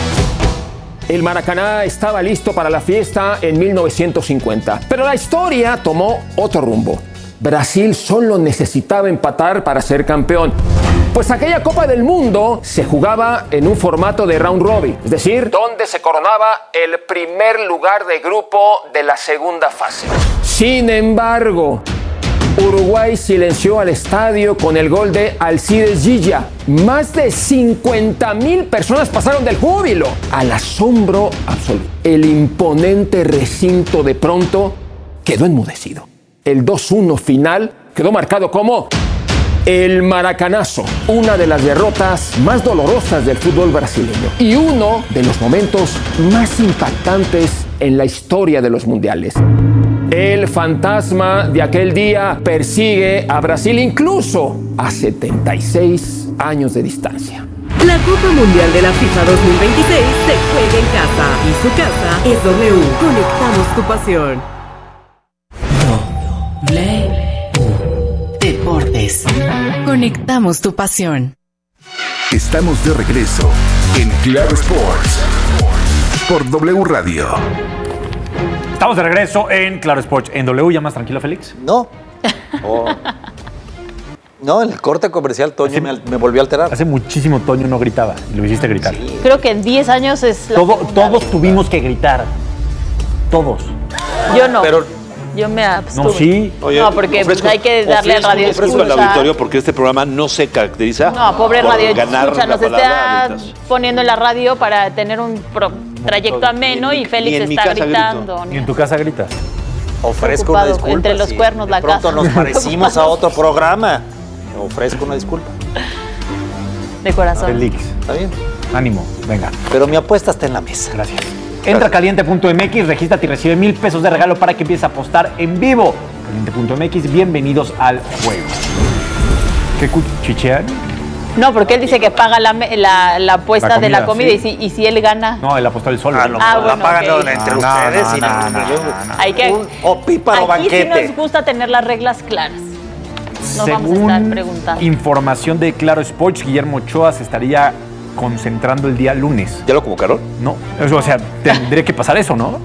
Speaker 7: El Maracaná estaba listo para la fiesta en mil novecientos cincuenta, pero la historia tomó otro rumbo. Brasil solo necesitaba empatar para ser campeón, pues aquella Copa del Mundo se jugaba en un formato de round robin, es decir, donde se coronaba el primer lugar de grupo de la segunda fase. Sin embargo, Uruguay silenció al estadio con el gol de Alcides Gilla. Más de cincuenta mil personas pasaron del júbilo al asombro absoluto. El imponente recinto de pronto quedó enmudecido. El dos uno final quedó marcado como el maracanazo, una de las derrotas más dolorosas del fútbol brasileño y uno de los momentos más impactantes en la historia de los mundiales. El fantasma de aquel día persigue a Brasil incluso a setenta y seis años de distancia.
Speaker 3: La Copa Mundial de la FIFA dos mil veintiséis se juega en casa y su casa es W. Conectamos tu pasión. W Deportes. Conectamos tu pasión.
Speaker 11: Estamos de regreso en Claro Sports por W Radio.
Speaker 13: Estamos de regreso en Claro Sports. ¿En W ya más tranquilo, Félix?
Speaker 15: No. Oh. No, en el corte comercial Toño me, me volvió a alterar.
Speaker 13: Hace muchísimo Toño no gritaba y lo hiciste gritar. Sí.
Speaker 1: Creo que en diez años es la
Speaker 13: Todo, Todos tuvimos que gritar. Todos.
Speaker 1: Yo no.
Speaker 14: Pero
Speaker 1: Yo me abstuve.
Speaker 13: No, sí.
Speaker 14: Oye,
Speaker 1: no, porque
Speaker 14: ofrezco,
Speaker 1: hay que darle al radio
Speaker 14: ofrezco
Speaker 1: escucha.
Speaker 14: al auditorio porque este programa no se caracteriza
Speaker 1: No, pobre
Speaker 14: por
Speaker 1: radio
Speaker 14: ganar
Speaker 1: escucha.
Speaker 14: la
Speaker 1: Nos está
Speaker 14: palabra.
Speaker 1: poniendo en la radio para tener un pro, trayecto ameno y Félix está gritando.
Speaker 13: ¿Y en tu casa gritas?
Speaker 15: Ofrezco una disculpa.
Speaker 1: Entre los
Speaker 15: sí.
Speaker 1: cuernos la
Speaker 15: De pronto
Speaker 1: casa.
Speaker 15: nos parecimos a otro programa. Ofrezco una disculpa.
Speaker 1: De corazón.
Speaker 13: Félix.
Speaker 15: ¿Está bien?
Speaker 13: Ánimo, venga.
Speaker 15: Pero mi apuesta está en la mesa.
Speaker 13: Gracias. Entra a caliente punto m x, regístrate y recibe mil pesos de regalo para que empieces a apostar en vivo. caliente punto m x, bienvenidos al juego. ¿Qué cuchichean?
Speaker 1: No, porque él dice que paga la, la, la apuesta
Speaker 13: La comida,
Speaker 1: de la comida
Speaker 13: sí.
Speaker 1: y, si, y si él gana.
Speaker 13: No, él apostó el solo.
Speaker 15: Ah, no,
Speaker 1: Ah,
Speaker 15: la
Speaker 1: bueno,
Speaker 15: pagan
Speaker 1: ok.
Speaker 15: entre
Speaker 13: No, no,
Speaker 15: ustedes
Speaker 13: no,
Speaker 15: y
Speaker 13: no,
Speaker 15: no,
Speaker 13: no,
Speaker 15: yo-
Speaker 13: no, no.
Speaker 1: Hay que,
Speaker 15: un opíparo
Speaker 1: aquí
Speaker 15: banquete.
Speaker 1: sí nos gusta tener las reglas claras. Nos vamos a
Speaker 13: Según
Speaker 1: estar preguntando.
Speaker 13: información de Claro Sports, Guillermo Ochoa se estaría concentrando el día lunes.
Speaker 14: ¿Ya lo convocaron?
Speaker 13: No, eso, o sea, tendría que pasar eso, ¿no?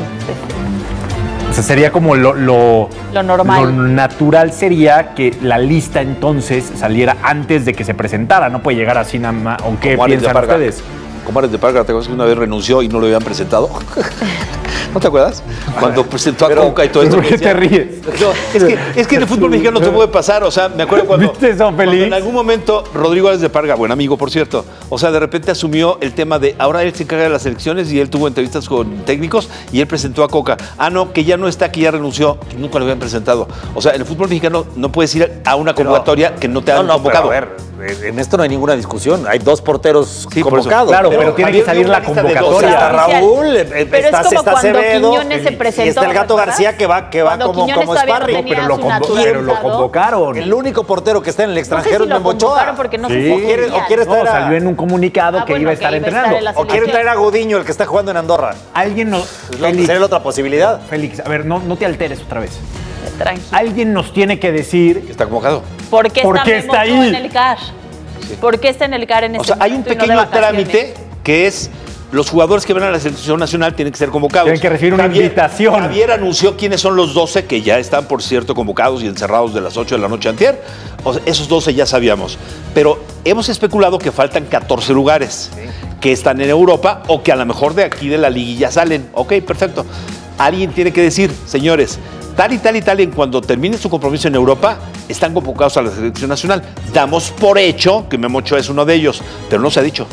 Speaker 13: O sea, sería como lo, lo,
Speaker 1: Lo normal.
Speaker 13: Lo natural sería que la lista entonces saliera antes de que se presentara. No puede llegar así nada más. ¿O qué
Speaker 14: Como Ares de
Speaker 13: piensan
Speaker 14: Parga.
Speaker 13: ustedes?
Speaker 14: Como Ares de Parga, ¿te acuerdas que una vez renunció y no lo habían presentado? ¿No te acuerdas? Cuando presentó a
Speaker 13: Pero,
Speaker 14: Coca y todo esto.
Speaker 13: ¿por qué te ríes?
Speaker 14: No, es, que, es que en el fútbol mexicano no te puede pasar. O sea, me acuerdo cuando,
Speaker 13: ¿Viste eso,
Speaker 14: cuando
Speaker 13: Félix?
Speaker 14: en algún momento Rodrigo Ares de Parga, buen amigo, por cierto, o sea, de repente asumió el tema de ahora él se encarga de las elecciones y él tuvo entrevistas con técnicos y él presentó a Coca. Ah, no, que ya no está, que ya renunció, que nunca lo habían presentado. O sea, en el fútbol mexicano no puedes ir a una convocatoria que no te han
Speaker 15: No, no, pero
Speaker 14: convocado.
Speaker 15: a ver, en esto no hay ninguna discusión. Hay dos porteros
Speaker 14: Sí, por eso.
Speaker 15: convocados.
Speaker 13: Claro, pero tiene que salir la
Speaker 15: Está
Speaker 13: convocatoria.
Speaker 15: Raúl, eh,
Speaker 1: Pero
Speaker 15: está,
Speaker 1: es como
Speaker 15: está
Speaker 1: cuando
Speaker 15: Acevedo,
Speaker 1: Quiñones se presentó,
Speaker 15: y está el Gato
Speaker 1: ¿recuerdas?
Speaker 15: García que va, que va
Speaker 1: Cuando
Speaker 15: como,
Speaker 1: Quiñones
Speaker 15: como
Speaker 1: todavía no
Speaker 15: sparring.
Speaker 1: tenía
Speaker 13: Pero lo,
Speaker 1: su
Speaker 13: convo- pero lo
Speaker 1: naturalizado.
Speaker 13: convocaron.
Speaker 15: El único portero que está en el
Speaker 1: No sé
Speaker 15: extranjero
Speaker 1: si
Speaker 15: es
Speaker 1: lo
Speaker 15: Memo Ochoa.
Speaker 1: convocaron porque no
Speaker 13: Sí.
Speaker 1: se
Speaker 15: O quiere, o quiere
Speaker 13: No,
Speaker 15: traer a,
Speaker 13: salió en un comunicado
Speaker 1: Ah,
Speaker 13: que
Speaker 1: bueno,
Speaker 13: iba a estar
Speaker 1: que iba a estar
Speaker 13: entrenando.
Speaker 1: en la
Speaker 15: o quiere traer a Gudiño, el que está jugando en Andorra.
Speaker 13: Alguien nos...
Speaker 15: Es lo- sería la otra posibilidad.
Speaker 13: Félix, a ver, no, no te alteres otra vez.
Speaker 1: Tranquilo.
Speaker 13: Alguien nos tiene que decir...
Speaker 14: Está convocado.
Speaker 1: ¿Por qué
Speaker 13: ¿Por
Speaker 1: está,
Speaker 13: qué
Speaker 1: Memo
Speaker 13: está
Speaker 1: Ochoa
Speaker 13: ahí?
Speaker 1: en el C A R? ¿Por qué está en el C A R en
Speaker 14: O
Speaker 1: este
Speaker 14: sea, hay un
Speaker 1: momento y no de
Speaker 14: pequeño
Speaker 1: vacaciones?
Speaker 14: trámite que es los jugadores que van a la selección nacional tienen que ser convocados.
Speaker 13: Tienen que recibir una invitación.
Speaker 14: Javier anunció quiénes son los doce que ya están, por cierto, convocados y encerrados de las ocho de la noche antier. O sea, esos doce ya sabíamos. Pero hemos especulado que faltan catorce lugares que están en Europa o que a lo mejor de aquí de la liguilla salen. Ok, perfecto. Alguien tiene que decir, señores, tal y tal y tal, y cuando termine su compromiso en Europa, están convocados a la selección nacional. Damos por hecho que Memo Ochoa es uno de ellos, pero no se ha dicho.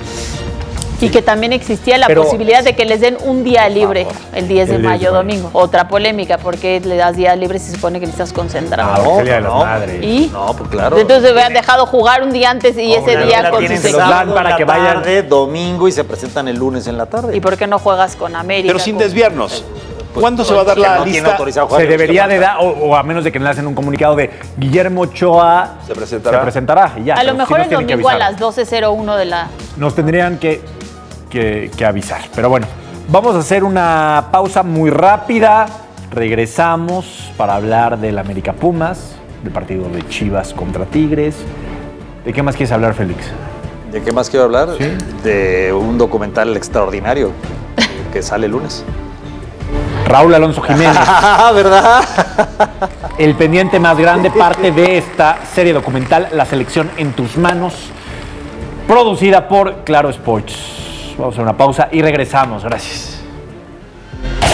Speaker 1: Y que también existía la
Speaker 13: Pero-
Speaker 1: posibilidad de que les den un día libre el diez de
Speaker 13: El diez de
Speaker 1: mayo,
Speaker 13: mayo.
Speaker 1: domingo. Otra polémica, porque le das días libres y se supone que le estás concentrado.
Speaker 13: Ah, porque el Día de las Madres.
Speaker 1: ¿Y?
Speaker 15: No, pues claro.
Speaker 1: Entonces hubieran dejado jugar un día antes y ese día con sus
Speaker 15: tienen
Speaker 1: equipos.
Speaker 15: sábado
Speaker 13: para
Speaker 15: en la
Speaker 13: que vayan-
Speaker 15: tarde, domingo y se presentan el lunes en la tarde.
Speaker 1: ¿Y por qué no juegas con América?
Speaker 14: Pero sin
Speaker 1: con-
Speaker 14: desviarnos. ¿Cuándo se va a dar
Speaker 15: que
Speaker 14: la
Speaker 15: no tiene
Speaker 14: lista?
Speaker 15: autorizado a jugar.
Speaker 13: Se debería de dar, o, o a menos de que le hacen un comunicado de Guillermo Ochoa
Speaker 14: Se presentará.
Speaker 13: se presentará y ya.
Speaker 1: A lo
Speaker 13: pero sí
Speaker 1: mejor
Speaker 13: nos
Speaker 1: el
Speaker 13: tienen que
Speaker 1: domingo a
Speaker 13: avisar.
Speaker 1: las doce cero uno de la...
Speaker 13: Nos tendrían que, que, que avisar. Pero bueno, vamos a hacer una pausa muy rápida. Regresamos para hablar del América Pumas, del partido de Chivas contra Tigres. ¿De qué más quieres hablar, Félix?
Speaker 15: ¿De qué más quiero hablar?
Speaker 13: Sí.
Speaker 15: De un documental extraordinario que sale el lunes.
Speaker 13: Raúl Alonso Jiménez.
Speaker 15: ¿Verdad?
Speaker 13: El pendiente más grande, parte de esta serie documental, La Selección en tus manos, producida por Claro Sports. Vamos a hacer una pausa y regresamos. Gracias.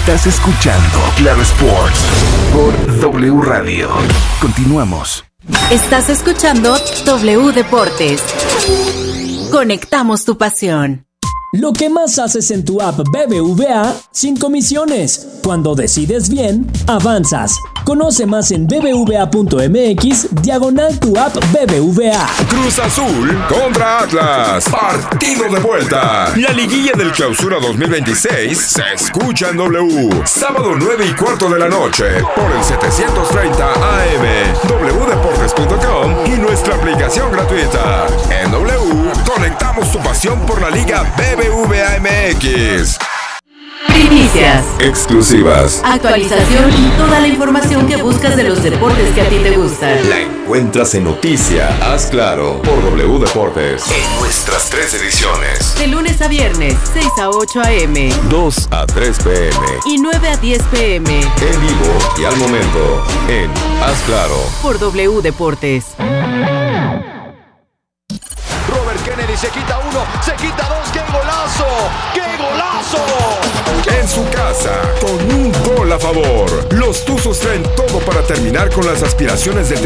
Speaker 11: Estás escuchando Claro Sports por W Radio. Continuamos.
Speaker 3: Estás escuchando W Deportes. Conectamos tu pasión.
Speaker 2: Lo que más haces en tu app B B V A sin comisiones. Cuando decides bien, avanzas. Conoce más en bbva.mx diagonal tu app B B V A.
Speaker 6: Cruz Azul contra Atlas. Partido de vuelta. La liguilla del Clausura dos mil veintiséis se escucha en W. Sábado nueve y cuarto de la noche por el setecientos treinta A M, w deportes punto com y nuestra aplicación gratuita. En W conectamos tu pasión por la Liga B B V A M X.
Speaker 3: Primicias,
Speaker 6: exclusivas,
Speaker 3: actualización y toda la información que buscas de los deportes que a ti te gustan.
Speaker 6: La encuentras en Noticia, Haz Claro, por W Deportes. En nuestras tres ediciones.
Speaker 3: De lunes a viernes, seis a ocho a eme,
Speaker 6: dos a tres pe eme
Speaker 3: y nueve a diez pe eme.
Speaker 6: En vivo y al momento, en Haz Claro,
Speaker 3: por W Deportes.
Speaker 8: Robert Kennedy se quita uno, se quita dos, ¡qué golazo! ¡Qué golazo!
Speaker 6: En su casa, con un gol a favor, los Tuzos traen todo para terminar con las aspiraciones del